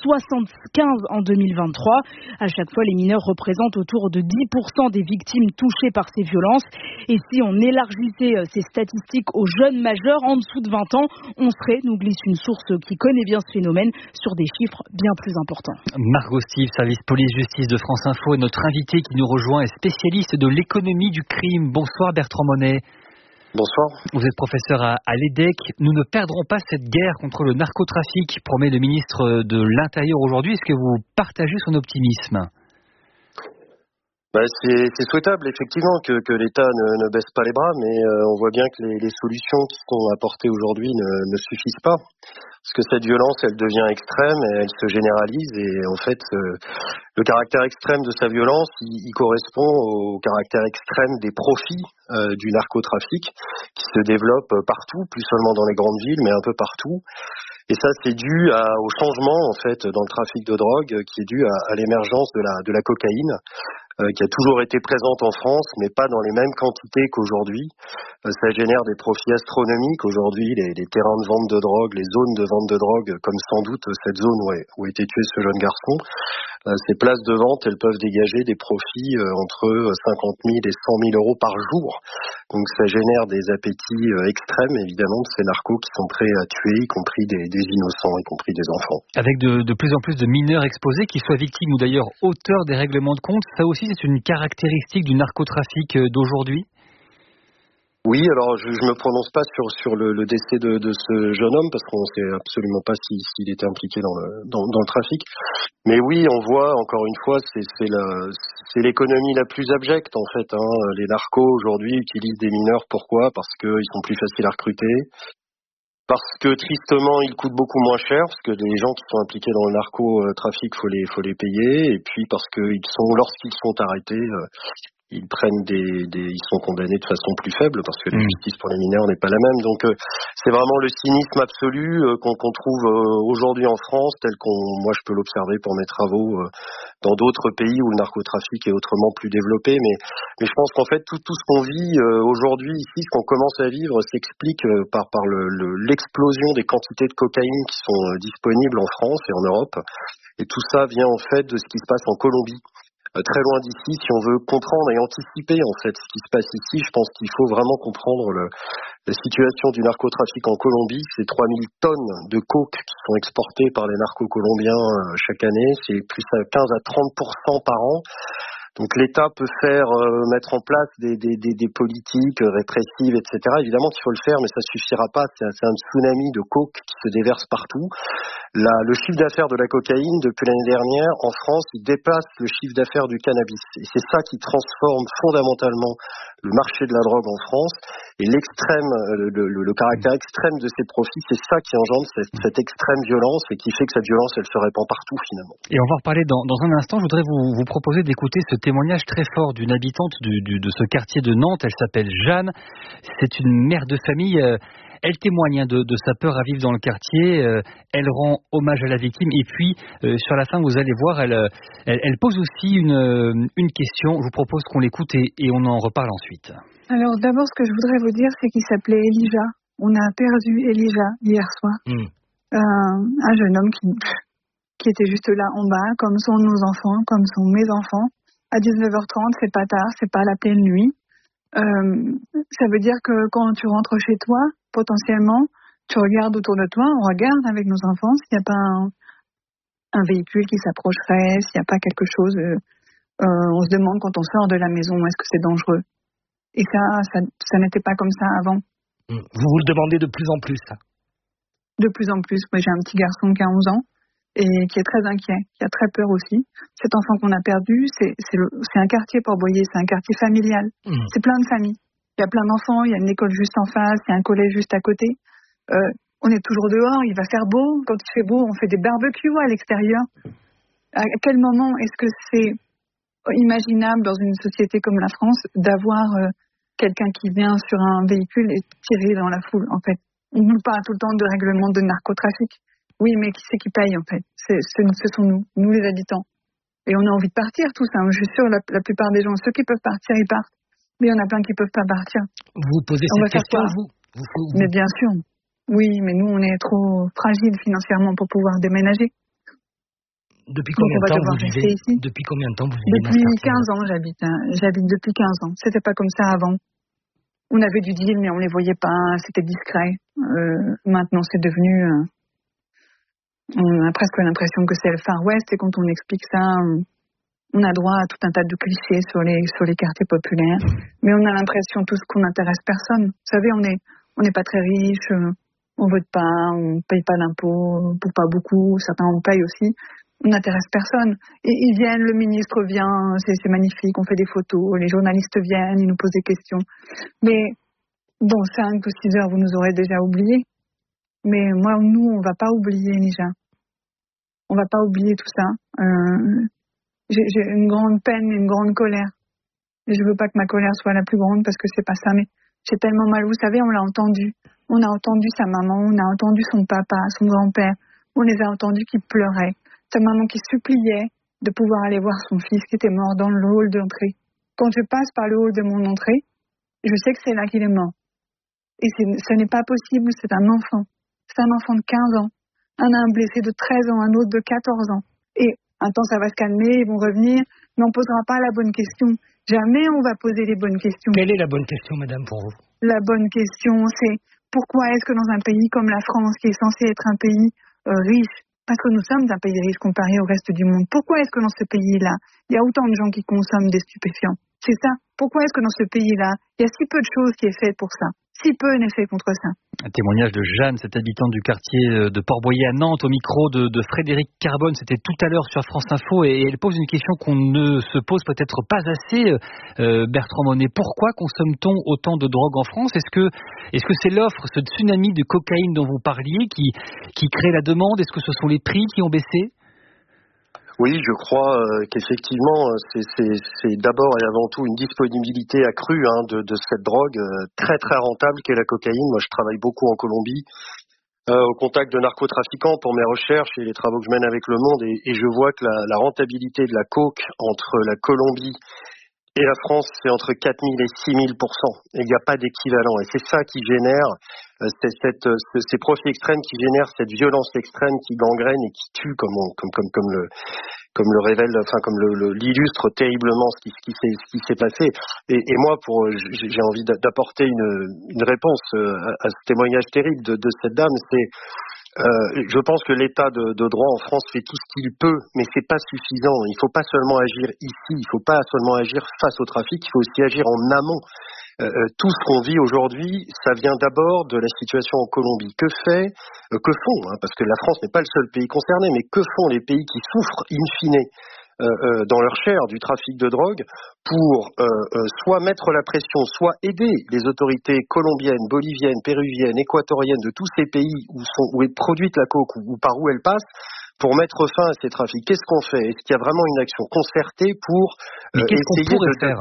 75 en 2023. À chaque fois, les mineurs représentent autour de 10% des victimes touchées par ces violences. Et si on élargissait ces statistiques aux jeunes majeurs en dessous de 20 ans, on serait, nous glisse une source qui connaît bien ce phénomène, sur des chiffres bien plus importants. Margot Steve, service police-justice de France Info, et notre invité qui nous rejoint est spécialiste de l'économie du crime. Bonsoir Bertrand Monet. Bonsoir. Vous êtes professeur à l'EDEC. Nous ne perdrons pas cette guerre contre le narcotrafic, promet le ministre de l'Intérieur aujourd'hui. Est-ce que vous partagez son optimisme ? C'est souhaitable effectivement que l'État ne baisse pas les bras, mais on voit bien que les solutions qui sont apportées aujourd'hui ne suffisent pas. Parce que cette violence, elle devient extrême et elle se généralise. Et en fait, le caractère extrême de sa violence, il correspond au caractère extrême des profits du narcotrafic qui se développe partout, plus seulement dans les grandes villes, mais un peu partout. Et ça, c'est dû au changement en fait dans le trafic de drogue, qui est dû à l'émergence de la cocaïne, qui a toujours été présente en France, mais pas dans les mêmes quantités qu'aujourd'hui. Ça génère des profits astronomiques aujourd'hui, les terrains de vente de drogue, les zones de vente de drogue, comme sans doute cette zone où a été tué ce jeune garçon. Ces places de vente, elles peuvent dégager des profits entre 50 000 et 100 000 euros par jour. Donc ça génère des appétits extrêmes, évidemment, de ces narcos qui sont prêts à tuer, y compris des innocents, y compris des enfants. Avec de plus en plus de mineurs exposés, qu'ils soient victimes ou d'ailleurs auteurs des règlements de compte, ça aussi c'est une caractéristique du narcotrafic d'aujourd'hui ? Oui, alors je me prononce pas sur le décès de ce jeune homme parce qu'on sait absolument pas s'il était impliqué dans le trafic. Mais oui, on voit encore une fois, c'est l'économie la plus abjecte en fait. Les narcos aujourd'hui utilisent des mineurs. Pourquoi ? Parce qu'ils sont plus faciles à recruter. Parce que tristement, ils coûtent beaucoup moins cher, parce que les gens qui sont impliqués dans le narcotrafic, faut les payer. Et puis parce que lorsqu'ils sont arrêtés, ils sont condamnés de façon plus faible parce que la justice pour les mineurs n'est pas la même. Donc c'est vraiment le cynisme absolu qu'on trouve aujourd'hui en France, tel moi je peux l'observer pour mes travaux dans d'autres pays où le narcotrafic est autrement plus développé. Mais je pense qu'en fait tout ce qu'on vit aujourd'hui ici, ce qu'on commence à vivre, s'explique par l'explosion des quantités de cocaïne qui sont disponibles en France et en Europe. Et tout ça vient en fait de ce qui se passe en Colombie. Très loin d'ici, si on veut comprendre et anticiper en fait ce qui se passe ici, je pense qu'il faut vraiment comprendre La situation du narcotrafic en Colombie, c'est 3000 tonnes de coke qui sont exportées par les narcos colombiens chaque année. C'est plus à 15 à 30% par an. Donc l'État peut mettre en place des politiques répressives, etc. Évidemment qu'il faut le faire, mais ça suffira pas. C'est un tsunami de coke qui se déverse partout. Le chiffre d'affaires de la cocaïne, depuis l'année dernière, en France, il dépasse le chiffre d'affaires du cannabis. Et c'est ça qui transforme fondamentalement le marché de la drogue en France. Et le caractère extrême de ces profits, c'est ça qui engendre cette extrême violence et qui fait que cette violence, elle se répand partout finalement. Et on va en reparler dans un instant. Je voudrais vous proposer d'écouter ce témoignage très fort d'une habitante de ce quartier de Nantes. Elle s'appelle Jeanne. C'est une mère de famille. Elle témoigne de sa peur à vivre dans le quartier. Elle rend hommage à la victime. Et puis, sur la fin, vous allez voir, elle pose aussi une question. Je vous propose qu'on l'écoute et on en reparle ensuite. Alors d'abord, ce que je voudrais vous dire, c'est qu'il s'appelait Elijah. On a perdu Elijah hier soir. Un jeune homme qui était juste là en bas, comme sont nos enfants, comme sont mes enfants. À 19h30, c'est pas tard, c'est pas la pleine nuit. Ça veut dire que quand tu rentres chez toi, potentiellement, tu regardes autour de toi, on regarde avec nos enfants s'il n'y a pas un véhicule qui s'approcherait, s'il n'y a pas quelque chose. On se demande quand on sort de la maison, est-ce que c'est dangereux? Et ça n'était pas comme ça avant. Vous le demandez de plus en plus, ça? De plus en plus. Moi, j'ai un petit garçon qui a 11 ans et qui est très inquiet, qui a très peur aussi. Cet enfant qu'on a perdu, c'est un quartier Port-Boyer, c'est un quartier familial. C'est plein de familles. Il y a plein d'enfants, il y a une école juste en face, il y a un collège juste à côté. On est toujours dehors, il va faire beau. Quand il fait beau, on fait des barbecues à l'extérieur. À quel moment est-ce que c'est imaginable dans une société comme la France d'avoir quelqu'un qui vient sur un véhicule et tirer dans la foule, en fait? On nous parle tout le temps de règlement de narcotrafic. Oui, mais qui c'est qui paye, en fait? Ce sont nous les habitants. Et on a envie de partir, tous. Je suis sûre, la plupart des gens, ceux qui peuvent partir, ils partent. Mais il y en a plein qui ne peuvent pas partir. Vous posez cette question, vous? Mais bien sûr. Oui, mais nous, on est trop fragiles financièrement pour pouvoir déménager. Depuis combien de temps vous vivez ici? Depuis combien de temps vous vivez? Depuis 15 ans, j'habite. J'habite depuis 15 ans. C'était pas comme ça avant. On avait du deal, mais on les voyait pas. C'était discret. Maintenant, c'est devenu. On a presque l'impression que c'est le Far West. Et quand on explique ça, on a droit à tout un tas de clichés sur les quartiers populaires. Mais on a l'impression tous qu'on n'intéresse personne. Vous savez, on n'est pas très riche. On vote pas. On paye pas d'impôts pour pas beaucoup. Certains en payent aussi. On n'intéresse personne. Et ils viennent, le ministre vient, c'est magnifique, on fait des photos, les journalistes viennent, ils nous posent des questions. Mais bon, 5 ou 6 heures, vous nous aurez déjà oubliés. Mais nous, on va pas oublier, Elijah. On va pas oublier tout ça. J'ai une grande peine, une grande colère. Et je veux pas que ma colère soit la plus grande parce que c'est pas ça, mais j'ai tellement mal. Vous savez, on l'a entendu. On a entendu sa maman, on a entendu son papa, son grand-père. On les a entendus qui pleuraient. Sa maman qui suppliait de pouvoir aller voir son fils qui était mort dans le hall d'entrée. Quand je passe par le hall de mon entrée, je sais que c'est là qu'il est mort. Et ce n'est pas possible, c'est un enfant. C'est un enfant de 15 ans. Un blessé de 13 ans, un autre de 14 ans. Et un temps, ça va se calmer, ils vont revenir, mais on ne posera pas la bonne question. Jamais on va poser les bonnes questions. Quelle est la bonne question, madame, pour vous? La bonne question, c'est pourquoi est-ce que dans un pays comme la France, qui est censé être un pays riche, parce que nous sommes un pays riche comparé au reste du monde. Pourquoi est-ce que dans ce pays-là, il y a autant de gens qui consomment des stupéfiants? C'est ça. Pourquoi est-ce que dans ce pays-là, il y a si peu de choses qui est fait pour ça? Si peu n'est fait contre ça. Un témoignage de Jeanne, cette habitante du quartier de Port-Boyer à Nantes, au micro de Frédéric Carbone. C'était tout à l'heure sur France Info et elle pose une question qu'on ne se pose peut-être pas assez, Bertrand Monet. Pourquoi consomme-t-on autant de drogue en France? Est-ce que c'est l'offre, ce tsunami de cocaïne dont vous parliez qui crée la demande? Est-ce que ce sont les prix qui ont baissé? Oui, je crois qu'effectivement, c'est d'abord et avant tout une disponibilité accrue de cette drogue très très rentable qu'est la cocaïne. Moi, je travaille beaucoup en Colombie, au contact de narcotrafiquants pour mes recherches et les travaux que je mène avec Le Monde, et je vois que la rentabilité de la coke entre la Colombie Et la France, c'est entre 4 000 et 6 000%. Et il n'y a pas d'équivalent. Et c'est ça qui génère ces profils extrêmes, qui génèrent cette violence extrême qui gangrène et qui tue, comme le révèle, enfin comme l'illustre terriblement ce qui s'est passé. Et moi, j'ai envie d'apporter une réponse à ce témoignage terrible de cette dame. Je pense que l'état de droit en France fait tout ce qu'il peut, mais c'est pas suffisant. Il faut pas seulement agir ici, il faut pas seulement agir face au trafic, il faut aussi agir en amont. Tout ce qu'on vit aujourd'hui, ça vient d'abord de la situation en Colombie. Que font, parce que la France n'est pas le seul pays concerné, mais que font les pays qui souffrent in fine dans leur chair du trafic de drogue pour soit mettre la pression, soit aider les autorités colombiennes, boliviennes, péruviennes, équatoriennes de tous ces pays où est produite la coke ou par où elle passe, pour mettre fin à ces trafics. Qu'est-ce qu'on fait? Est-ce qu'il y a vraiment une action concertée pour essayer faire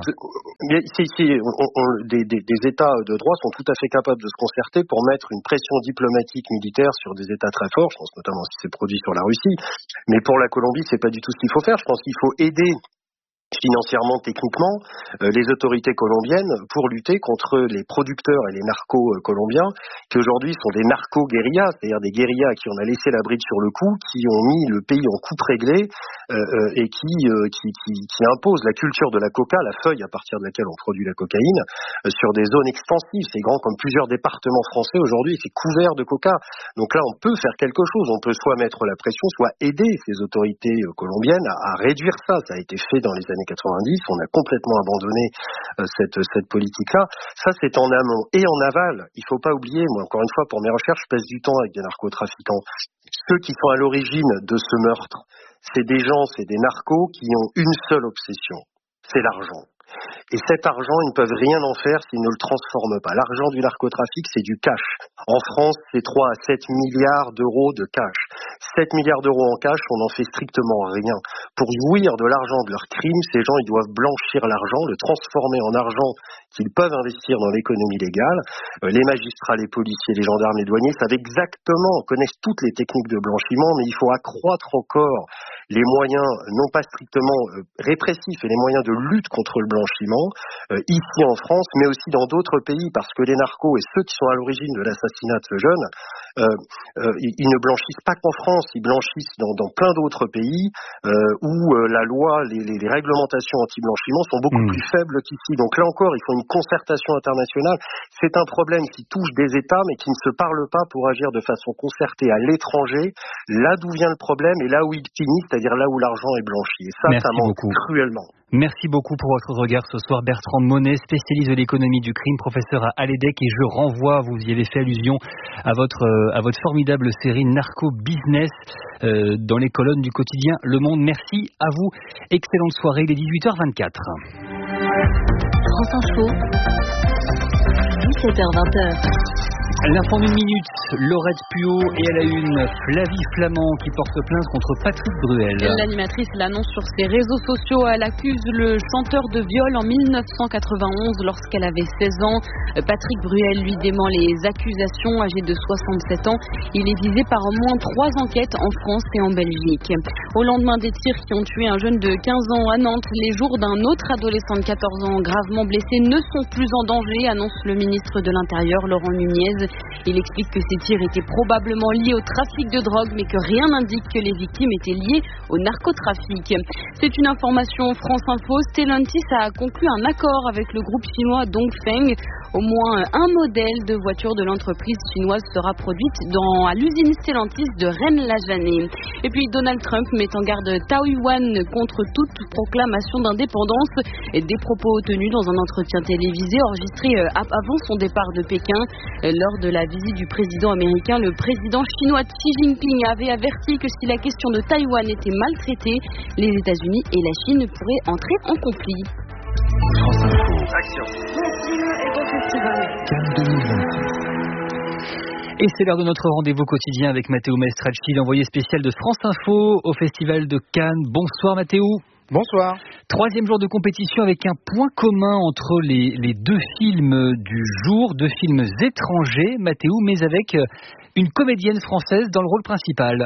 des États de droit sont tout à fait capables de se concerter pour mettre une pression diplomatique militaire sur des États très forts. Je pense notamment à ce qui s'est produit sur la Russie. Mais pour la Colombie, c'est pas du tout ce qu'il faut faire. Je pense qu'il faut aider financièrement, techniquement, les autorités colombiennes pour lutter contre les producteurs et les narcos colombiens, qui aujourd'hui sont des narco-guérillas, c'est-à-dire des guérillas à qui on a laissé la bride sur le cou, qui ont mis le pays en coupe réglée et qui imposent la culture de la coca, la feuille à partir de laquelle on produit la cocaïne, sur des zones extensives. C'est grand comme plusieurs départements français aujourd'hui, c'est couvert de coca. Donc là, on peut faire quelque chose. On peut soit mettre la pression, soit aider ces autorités colombiennes à réduire ça. Ça a été fait dans les années 90, on a complètement abandonné cette politique-là. Ça, c'est en amont. Et en aval, il faut pas oublier, moi, encore une fois, pour mes recherches, je passe du temps avec des narcotrafiquants. Ceux qui sont à l'origine de ce meurtre, c'est des narcos qui ont une seule obsession, c'est l'argent. Et cet argent, ils ne peuvent rien en faire s'ils ne le transforment pas. L'argent du narcotrafic, c'est du cash. En France, c'est 3 à 7 milliards d'euros de cash. 7 milliards d'euros en cash, on n'en fait strictement rien. Pour jouir de l'argent de leurs crimes, ces gens, ils doivent blanchir l'argent, le transformer en argent qu'ils peuvent investir dans l'économie légale. Les magistrats, les policiers, les gendarmes, les douaniers savent exactement, connaissent toutes les techniques de blanchiment, mais il faut accroître encore les moyens, non pas strictement répressifs, et les moyens de lutte contre le blanchiment, ici en France, mais aussi dans d'autres pays, parce que les narcos et ceux qui sont à l'origine de l'assassinat de ce jeune, ils ne blanchissent pas qu'en France, ils blanchissent dans plein d'autres pays où la loi, les réglementations anti-blanchiment sont beaucoup plus faibles qu'ici. Donc là encore, il faut une concertation internationale. C'est un problème qui touche des États, mais qui ne se parlent pas pour agir de façon concertée à l'étranger, là d'où vient le problème et là où il finit, c'est-à-dire là où l'argent est blanchi. Et ça manque cruellement. Merci beaucoup pour votre regard ce soir, Bertrand Monet, spécialiste de l'économie du crime, professeur à Aledec, et je renvoie, vous y avez fait allusion à votre formidable série Narco Business dans les colonnes du quotidien Le Monde. Merci à vous, excellente soirée, il est 18h24. France Info, 17h-20h. L'info d'une minute, Laurette Puot, et à la une, Flavie Flament qui porte plainte contre Patrick Bruel. L'animatrice l'annonce sur ses réseaux sociaux. Elle accuse le chanteur de viol en 1991 lorsqu'elle avait 16 ans. Patrick Bruel lui dément les accusations. Âgé de 67 ans, il est visé par au moins 3 enquêtes en France et en Belgique. Au lendemain des tirs qui ont tué un jeune de 15 ans à Nantes, les jours d'un autre adolescent de 14 ans gravement blessé ne sont plus en danger, annonce le ministre de l'Intérieur Laurent Nunez. Il explique que ces tirs étaient probablement liés au trafic de drogue, mais que rien n'indique que les victimes étaient liées au narcotrafic. C'est une information France Info. Stellantis a conclu un accord avec le groupe chinois Dongfeng. Au moins un modèle de voiture de l'entreprise chinoise sera produite à l'usine Stellantis de Rennes-la-Janée. Et puis Donald Trump met en garde Taïwan contre toute proclamation d'indépendance. Des propos tenus dans un entretien télévisé enregistré avant son départ de Pékin. Lors de la visite du président américain, le président chinois Xi Jinping avait averti que si la question de Taïwan était maltraitée, les États-Unis et la Chine pourraient entrer en conflit. France Info. Action. Cannes 2026. Et c'est l'heure de notre rendez-vous quotidien avec Matteo Maestracci, l'envoyé spécial de France Info au Festival de Cannes. Bonsoir Matteo. Bonsoir. 3e jour de compétition avec un point commun entre les deux films du jour, 2 films étrangers, Matteo, mais avec une comédienne française dans le rôle principal.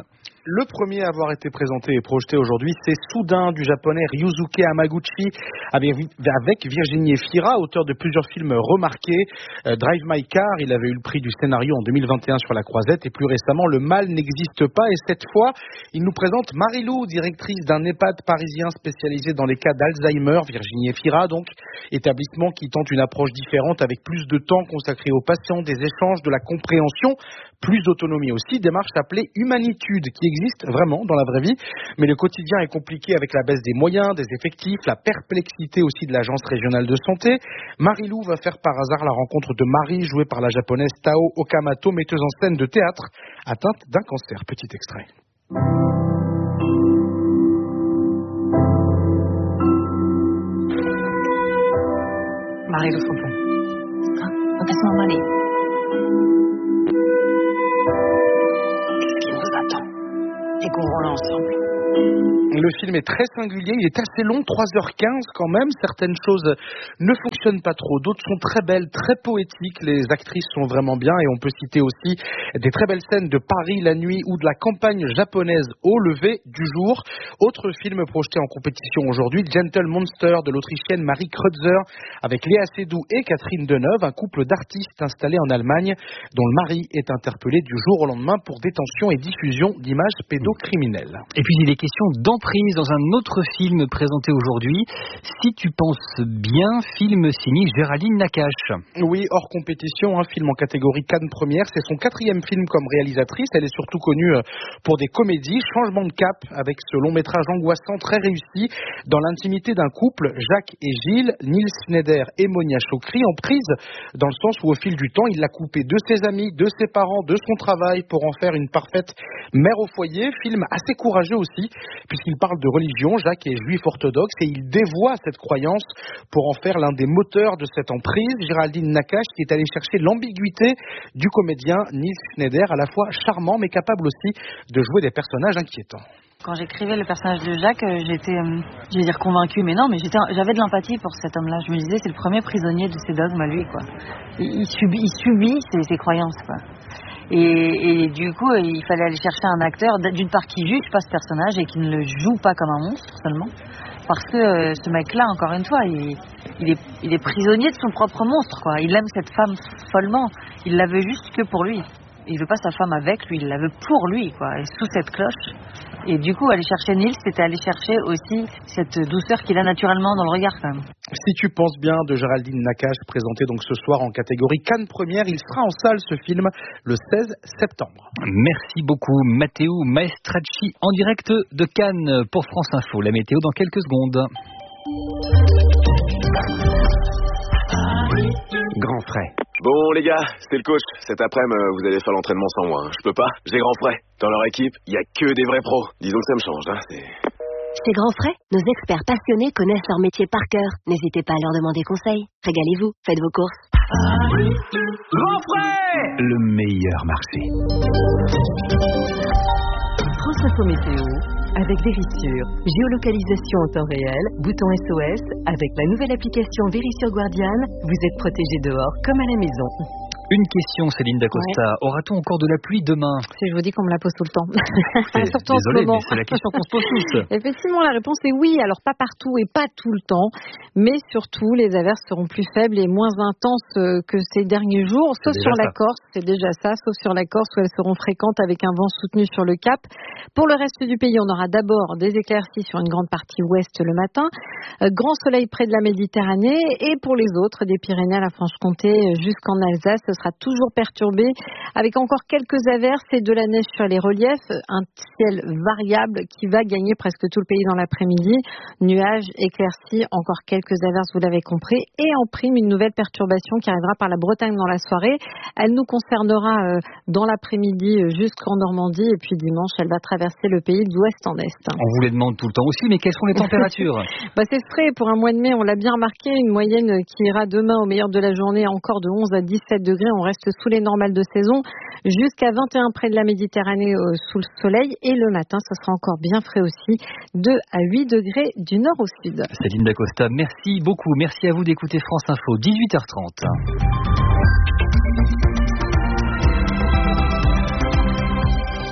Le premier à avoir été présenté et projeté aujourd'hui, c'est Soudain du japonais Ryusuke Hamaguchi avec Virginie Efira, auteur de plusieurs films remarqués. Drive My Car, il avait eu le prix du scénario en 2021 sur La Croisette et plus récemment Le Mal n'existe pas. Et cette fois, il nous présente Marie-Lou, directrice d'un EHPAD parisien spécialisé dans les cas d'Alzheimer. Virginie Efira, donc, établissement qui tente une approche différente avec plus de temps consacré aux patients, des échanges, de la compréhension, plus d'autonomie aussi. Démarche appelée Humanitude qui existe vraiment dans la vraie vie, mais le quotidien est compliqué avec la baisse des moyens, des effectifs, la perplexité aussi de l'agence régionale de santé. Marie-Lou va faire par hasard la rencontre de Marie, jouée par la japonaise Tao Okamoto, metteuse en scène de théâtre, atteinte d'un cancer. Petit extrait. Marie-Lou Santon. Qu'est-ce qui nous attend? Et qu'on roule ensemble. Le film est très singulier, il est assez long, 3h15 quand même. Certaines choses ne fonctionnent pas trop, d'autres sont très belles, très poétiques. Les actrices sont vraiment bien et on peut citer aussi des très belles scènes de Paris la nuit ou de la campagne japonaise au lever du jour. Autre film projeté en compétition aujourd'hui, Gentle Monster de l'Autrichienne Marie Kreutzer avec Léa Seydoux et Catherine Deneuve, un couple d'artistes installés en Allemagne dont le mari est interpellé du jour au lendemain pour détention et diffusion d'images pédocriminelles. Et puis il est question d'emprise dans un autre film présenté aujourd'hui. Si tu penses bien, film signé Géraldine Nakache. Oui, hors compétition, un film en catégorie Cannes Première. C'est son 4e film comme réalisatrice. Elle est surtout connue pour des comédies. Changement de cap avec ce long métrage angoissant très réussi. Dans l'intimité d'un couple, Jacques et Gilles, Nils Schneider et Monia Chokri, en prise dans le sens où au fil du temps, il l'a coupé de ses amis, de ses parents, de son travail pour en faire une parfaite mère au foyer. Film assez courageux aussi, puisqu'il parle de religion. Jacques est juif orthodoxe et il dévoie cette croyance pour en faire l'un des moteurs de cette emprise. Géraldine Nakache qui est allée chercher l'ambiguïté du comédien Nils Schneider, à la fois charmant mais capable aussi de jouer des personnages inquiétants. Quand j'écrivais le personnage de Jacques, j'étais, je vais dire convaincue, mais non, mais j'avais de l'empathie pour cet homme-là. Je me disais, c'est le premier prisonnier de ses dogmes, lui, quoi. Il subit ses croyances, quoi. Et du coup, il fallait aller chercher un acteur, d'une part, qui juge pas ce personnage et qui ne le joue pas comme un monstre seulement. Parce que ce mec-là, encore une fois, il est prisonnier de son propre monstre, quoi. Il aime cette femme follement. Il la veut juste que pour lui. Il veut pas sa femme avec lui, il la veut pour lui, quoi. Et sous cette cloche. Et du coup, aller chercher Nils, c'était aller chercher aussi cette douceur qu'il a naturellement dans le regard, quand même. Si tu penses bien, de Géraldine Nakache, présenté donc ce soir en catégorie Cannes Première. Il sera en salle, ce film, le 16 septembre. Merci beaucoup, Matteo Maestracci, en direct de Cannes pour France Info. La météo dans quelques secondes. Grand frais. Bon les gars, c'est le coach. Cet après-midi, vous allez faire l'entraînement sans moi. Je peux pas, j'ai grand frais. Dans leur équipe, il y a que des vrais pros. Disons que ça me change, hein. Chez Grand Frais, nos experts passionnés connaissent leur métier par cœur. N'hésitez pas à leur demander conseil. Régalez-vous, faites vos courses. Grand frais, le meilleur marché. France Info Météo, avec Vérissure, géolocalisation en temps réel, bouton SOS, avec la nouvelle application Vérissure Guardian, vous êtes protégé dehors comme à la maison. Une question, Céline Dacosta. Ouais. Aura-t-on encore de la pluie demain? Je vous dis qu'on me la pose tout le temps. Surtout désolé, mais c'est la question qu'on se pose tous. Effectivement, la réponse est oui. Alors, pas partout et pas tout le temps. Mais surtout, les averses seront plus faibles et moins intenses que ces derniers jours. Sauf sur la Corse, c'est déjà ça. Sauf sur la Corse où elles seront fréquentes avec un vent soutenu sur le Cap. Pour le reste du pays, on aura d'abord des éclaircies sur une grande partie ouest le matin. Grand soleil près de la Méditerranée. Et pour les autres, des Pyrénées à la Franche-Comté jusqu'en Alsace, ce sera toujours perturbé avec encore quelques averses et de la neige sur les reliefs, un ciel variable qui va gagner presque tout le pays dans l'après-midi, nuages, éclaircies, encore quelques averses, vous l'avez compris, et en prime une nouvelle perturbation qui arrivera par la Bretagne dans la soirée. Elle nous concernera dans l'après-midi jusqu'en Normandie et puis dimanche elle va traverser le pays d'ouest en est. On vous les demande tout le temps aussi, mais quelles sont les températures? C'est frais pour un mois de mai, on l'a bien remarqué, une moyenne qui ira demain au meilleur de la journée encore de 11 à 17 degrés. On reste sous les normales de saison, jusqu'à 21 près de la Méditerranée sous le soleil. Et le matin, ce sera encore bien frais aussi, 2 à 8 degrés du nord au sud. Céline Dacosta, merci beaucoup. Merci à vous d'écouter France Info, 18h30.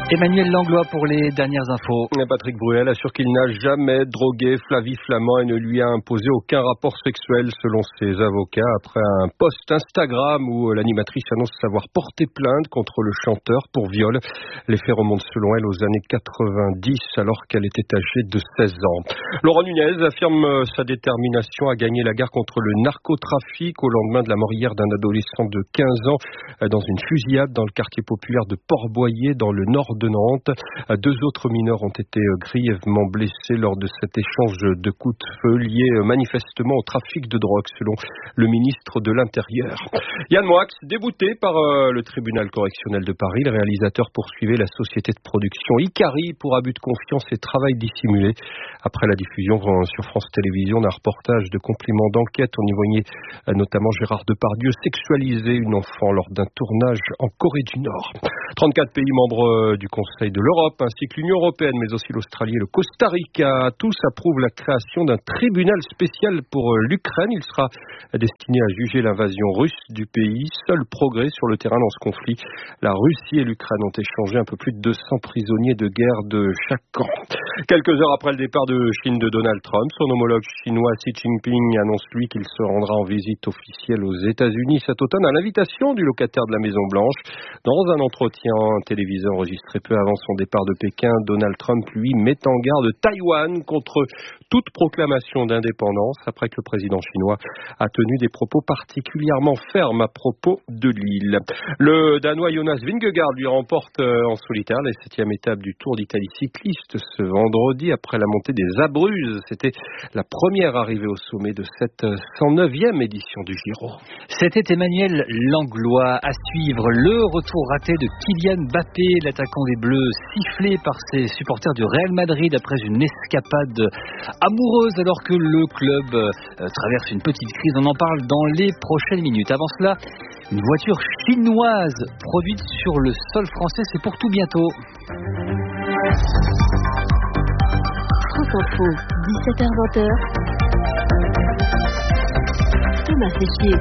Emmanuel Langlois pour les dernières infos. Patrick Bruel assure qu'il n'a jamais drogué Flavie Flament et ne lui a imposé aucun rapport sexuel selon ses avocats après un post Instagram où l'animatrice annonce savoir porter plainte contre le chanteur pour viol. Les faits remontent selon elle aux années 90 alors qu'elle était âgée de 16 ans. Laurent Nunez affirme sa détermination à gagner la guerre contre le narcotrafic au lendemain de la mort hier d'un adolescent de 15 ans dans une fusillade dans le quartier populaire de Port-Boyer dans le nord de Nantes. 2 autres mineurs ont été grièvement blessés lors de cet échange de coups de feu lié manifestement au trafic de drogue selon le ministre de l'Intérieur. Yann Moix, débouté par le tribunal correctionnel de Paris, le réalisateur poursuivait la société de production Icari pour abus de confiance et travail dissimulé. Après la diffusion sur France Télévisions d'un reportage de complément d'enquête, on y voyait notamment Gérard Depardieu sexualiser une enfant lors d'un tournage en Corée du Nord. 34 pays membres du Conseil de l'Europe, ainsi que l'Union européenne, mais aussi l'Australie et le Costa Rica, tous approuvent la création d'un tribunal spécial pour l'Ukraine. Il sera destiné à juger l'invasion russe du pays. Seul progrès sur le terrain dans ce conflit. La Russie et l'Ukraine ont échangé un peu plus de 200 prisonniers de guerre de chaque camp. Quelques heures après le départ de Chine de Donald Trump, son homologue chinois Xi Jinping annonce lui qu'il se rendra en visite officielle aux États-Unis cet automne à l'invitation du locataire de la Maison-Blanche. Dans un entretien télévisé enregistré peu avant son départ de Pékin, Donald Trump, lui, met en garde Taïwan contre toute proclamation d'indépendance après que le président chinois a tenu des propos particulièrement fermes à propos de l'île. Le Danois Jonas Vingegaard lui remporte en solitaire la 7e étape du Tour d'Italie cycliste ce vendredi après la montée des Abruzzes. C'était la première arrivée au sommet de cette 109e édition du Giro. C'était Emmanuel Langlois. À suivre le retour raté de Kylian Mbappé, l'attaquant des Bleus, sifflé par ses supporters du Real Madrid après une escapade amoureuse alors que le club traverse une petite crise. On en parle dans les prochaines minutes. Avant cela, une voiture chinoise produite sur le sol français, c'est pour tout bientôt. France Info, 17h-20h. Thomas Séchier.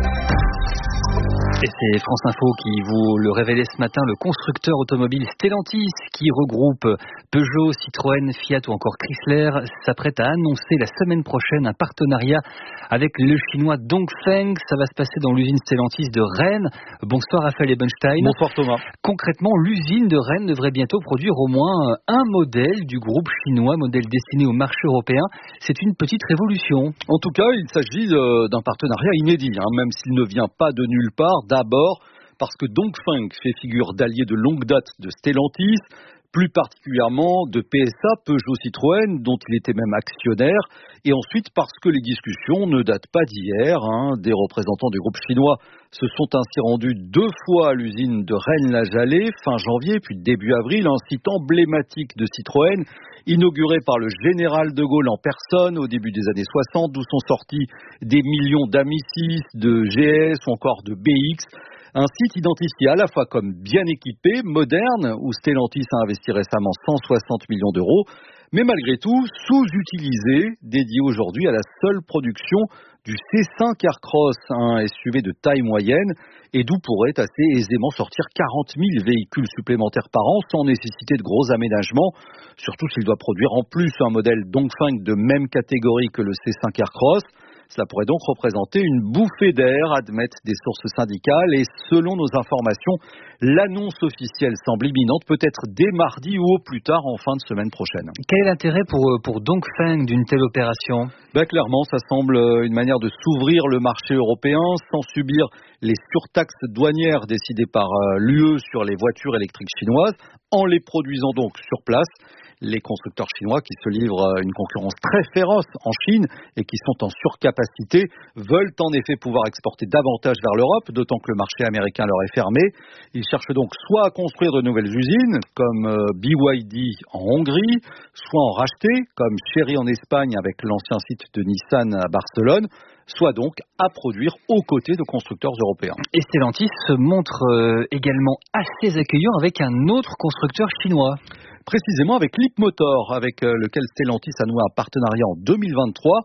Et c'est France Info qui vous le révélait ce matin, le constructeur automobile Stellantis qui regroupe Peugeot, Citroën, Fiat ou encore Chrysler s'apprête à annoncer la semaine prochaine un partenariat avec le chinois Dongfeng. Ça va se passer dans l'usine Stellantis de Rennes. Bonsoir Raphaël Ebenstein. Bonsoir Thomas. Concrètement, l'usine de Rennes devrait bientôt produire au moins un modèle du groupe chinois, modèle destiné au marché européen. C'est une petite révolution. En tout cas, il s'agit d'un partenariat inédit, même s'il ne vient pas de nulle part. D'abord, parce que Dongfeng fait figure d'allié de longue date de Stellantis, plus particulièrement de PSA, Peugeot Citroën, dont il était même actionnaire, et ensuite parce que les discussions ne datent pas d'hier. Des représentants du groupe chinois se sont ainsi rendus 2 fois à l'usine de Rennes-la-Jalée, fin janvier, puis début avril, un site emblématique de Citroën, inauguré par le général de Gaulle en personne au début des années 60, d'où sont sortis des millions d'Ami 6, de GS ou encore de BX. Un site identifié à la fois comme bien équipé, moderne, où Stellantis a investi récemment 160 millions d'euros, mais malgré tout sous-utilisé, dédié aujourd'hui à la seule production du C5 Aircross, un SUV de taille moyenne, et d'où pourraient assez aisément sortir 40 000 véhicules supplémentaires par an, sans nécessiter de gros aménagements, surtout s'il doit produire en plus un modèle Dongfeng de même catégorie que le C5 Aircross. Cela pourrait donc représenter une bouffée d'air, admettent des sources syndicales, et selon nos informations, l'annonce officielle semble imminente, peut-être dès mardi ou au plus tard en fin de semaine prochaine. Quel est l'intérêt pour Dongfeng d'une telle opération ? Clairement, ça semble une manière de s'ouvrir le marché européen sans subir les surtaxes douanières décidées par l'UE sur les voitures électriques chinoises, en les produisant donc sur place. Les constructeurs chinois qui se livrent à une concurrence très féroce en Chine et qui sont en surcapacité veulent en effet pouvoir exporter davantage vers l'Europe, d'autant que le marché américain leur est fermé. Ils cherchent donc soit à construire de nouvelles usines, comme BYD en Hongrie, soit en racheter, comme Chery en Espagne avec l'ancien site de Nissan à Barcelone, soit donc à produire aux côtés de constructeurs européens. Et Stellantis se montre également assez accueillant avec un autre constructeur chinois. Précisément avec Leapmotor, avec lequel Stellantis a noué un partenariat en 2023.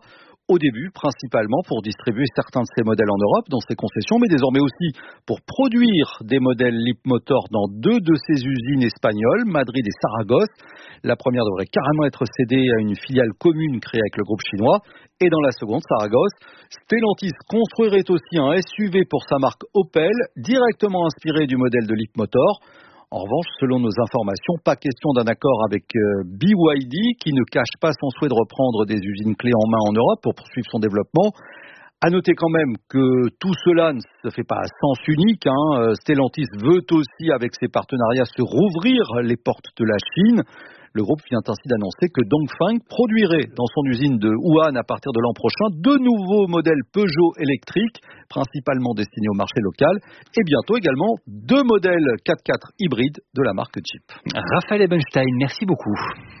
au début principalement pour distribuer certains de ces modèles en Europe dans ses concessions, mais désormais aussi pour produire des modèles Leapmotor dans 2 de ses usines espagnoles, Madrid et Saragosse. La première devrait carrément être cédée à une filiale commune créée avec le groupe chinois. Et dans la seconde, Saragosse, Stellantis construirait aussi un SUV pour sa marque Opel, directement inspiré du modèle de Leapmotor. En revanche, selon nos informations, pas question d'un accord avec BYD, qui ne cache pas son souhait de reprendre des usines clés en main en Europe pour poursuivre son développement. À noter quand même que tout cela ne se fait pas à sens unique. Stellantis veut aussi, avec ses partenariats, se rouvrir les portes de la Chine. Le groupe vient ainsi d'annoncer que Dongfeng produirait dans son usine de Wuhan à partir de l'an prochain 2 nouveaux modèles Peugeot électriques, principalement destinés au marché local, et bientôt également 2 modèles 4x4 hybrides de la marque Jeep. Raphaël Ebenstein, merci beaucoup.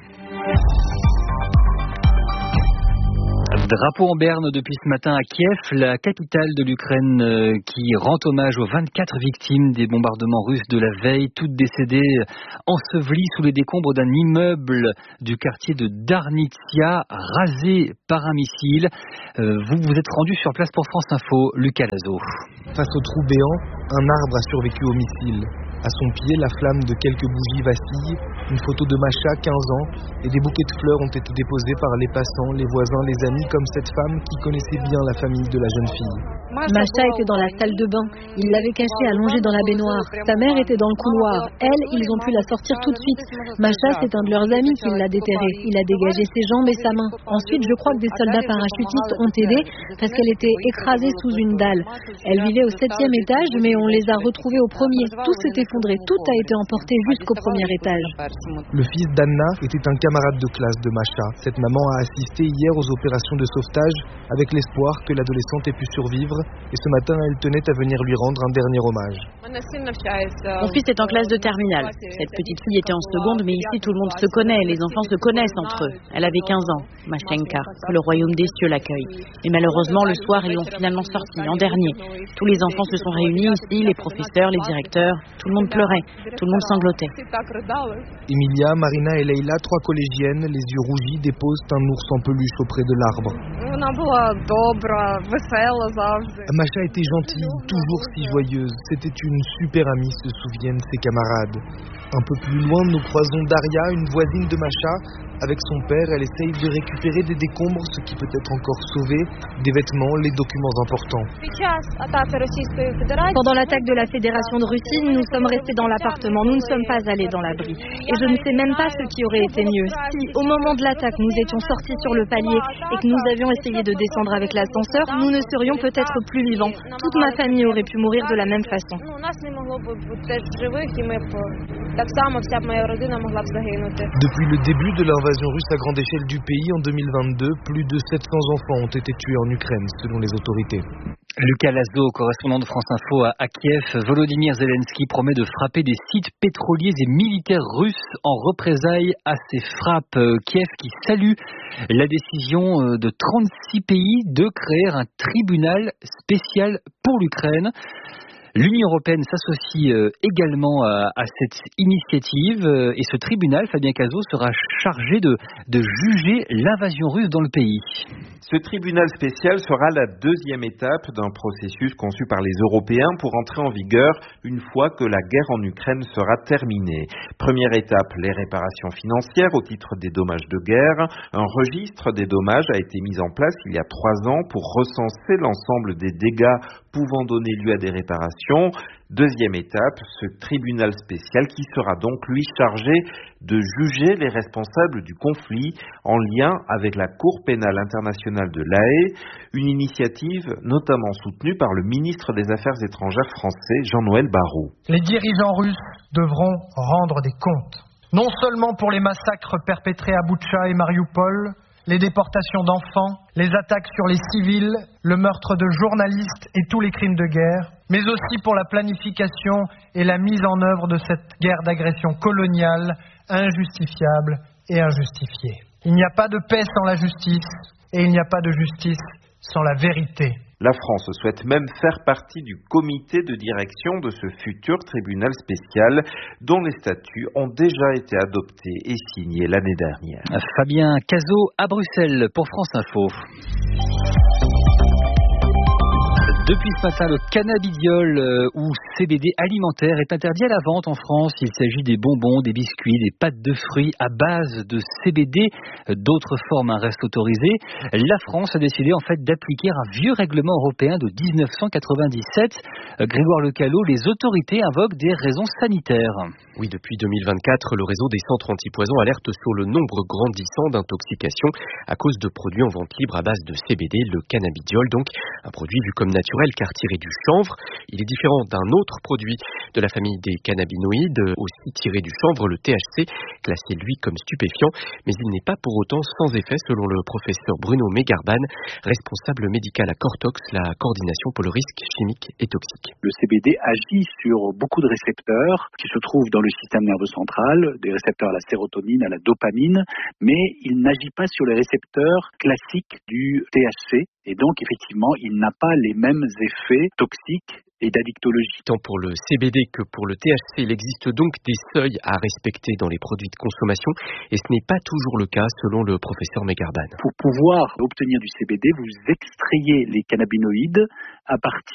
Drapeau en berne depuis ce matin à Kiev, la capitale de l'Ukraine qui rend hommage aux 24 victimes des bombardements russes de la veille, toutes décédées ensevelies sous les décombres d'un immeuble du quartier de Darnitsia, rasé par un missile. Vous vous êtes rendu sur place pour France Info, Lucas Lazo. Face au trou béant, un arbre a survécu au missile. À son pied, la flamme de quelques bougies vacille, une photo de Masha, 15 ans, et des bouquets de fleurs ont été déposés par les passants, les voisins, les amis, comme cette femme qui connaissait bien la famille de la jeune fille. Masha était dans la salle de bain. Il l'avait cachée allongée dans la baignoire. Sa mère était dans le couloir. Elle, ils ont pu la sortir tout de suite. Masha, c'est un de leurs amis qui l'a déterrée. Il a dégagé ses jambes et sa main. Ensuite, je crois que des soldats parachutistes ont aidé parce qu'elle était écrasée sous une dalle. Elle vivait au 7e étage, mais on les a retrouvés au premier. Tout s'est effondré. Tout a été emporté jusqu'au premier étage. Le fils d'Anna était un camarade de classe de Masha. Cette maman a assisté hier aux opérations de sauvetage avec l'espoir que l'adolescente ait pu survivre. Et ce matin, elle tenait à venir lui rendre un dernier hommage. Mon fils est en classe de terminale. Cette petite fille était en seconde, mais ici tout le monde se connaît. Les enfants se connaissent entre eux. Elle avait 15 ans, Mashenka, que le royaume des cieux l'accueille. Et malheureusement, le soir, ils l'ont finalement sortie, en dernier. Tous les enfants se sont réunis ici, les professeurs, les directeurs. Tout le monde pleurait, tout le monde sanglotait. Emilia, Marina et Leila, 3 collégiennes, les yeux rougis, déposent un ours en peluche auprès de l'arbre. Masha était gentille, toujours si joyeuse. C'était une super amie, se souviennent ses camarades. Un peu plus loin, nous croisons Daria, une voisine de Masha. Avec son père, elle essaye de récupérer des décombres, ce qui peut être encore sauvé, des vêtements, les documents importants. Pendant l'attaque de la Fédération de Russie, nous sommes restés dans l'appartement. Nous ne sommes pas allés dans l'abri. Et je ne sais même pas ce qui aurait été mieux. Si, au moment de l'attaque, nous étions sortis sur le palier et que nous avions essayé de descendre avec l'ascenseur, nous ne serions peut-être plus vivants. Toute ma famille aurait pu mourir de la même façon. Depuis le début de l'invasion russe à grande échelle du pays en 2022, plus de 700 enfants ont été tués en Ukraine, selon les autorités. Lucas Lazo, correspondant de France Info à Kiev. Volodymyr Zelensky promet de frapper des sites pétroliers et militaires russes en représailles à ces frappes. Kiev qui salue la décision de 36 pays de créer un tribunal spécial pour l'Ukraine. L'Union européenne s'associe également à cette initiative et ce tribunal, Fabien Cazot, sera chargé de juger l'invasion russe dans le pays. Ce tribunal spécial sera la deuxième étape d'un processus conçu par les Européens pour entrer en vigueur une fois que la guerre en Ukraine sera terminée. Première étape, les réparations financières au titre des dommages de guerre. Un registre des dommages a été mis en place il y a 3 ans pour recenser l'ensemble des dégâts pouvant donner lieu à des réparations. Deuxième étape, ce tribunal spécial qui sera donc lui chargé de juger les responsables du conflit en lien avec la Cour pénale internationale de La Haye, une initiative notamment soutenue par le ministre des Affaires étrangères français Jean-Noël Barrot. Les dirigeants russes devront rendre des comptes, non seulement pour les massacres perpétrés à Boutcha et Mariupol, les déportations d'enfants, les attaques sur les civils, le meurtre de journalistes et tous les crimes de guerre, mais aussi pour la planification et la mise en œuvre de cette guerre d'agression coloniale injustifiable et injustifiée. Il n'y a pas de paix sans la justice et il n'y a pas de justice sans la vérité. La France souhaite même faire partie du comité de direction de ce futur tribunal spécial dont les statuts ont déjà été adoptés et signés l'année dernière. Fabien Cazot à Bruxelles pour France Info. Depuis ce matin, le cannabidiol ou CBD alimentaire est interdit à la vente en France. Il s'agit des bonbons, des biscuits, des pâtes de fruits à base de CBD. D'autres formes restent autorisées. La France a décidé en fait d'appliquer un vieux règlement européen de 1997. Grégoire Lecalot, les autorités invoquent des raisons sanitaires. Oui, depuis 2024, le réseau des centres antipoisons alerte sur le nombre grandissant d'intoxications à cause de produits en vente libre à base de CBD, le cannabidiol, donc un produit vu comme naturel car tiré du chanvre. Il est différent d'un autre produit de la famille des cannabinoïdes, aussi tiré du chanvre, le THC, classé lui comme stupéfiant, mais il n'est pas pour autant sans effet selon le professeur Bruno Megarban, responsable médical à Cortox, la coordination pour le risque chimique et toxique. Le CBD agit sur beaucoup de récepteurs qui se trouvent dans le système nerveux central, des récepteurs à la sérotonine, à la dopamine, mais il n'agit pas sur les récepteurs classiques du THC et donc effectivement il n'a pas les mêmes effets toxiques et d'addictologie. Tant pour le CBD que pour le THC, il existe donc des seuils à respecter dans les produits de consommation et ce n'est pas toujours le cas selon le professeur Megarban. Pour pouvoir obtenir du CBD, vous extrayez les cannabinoïdes à partir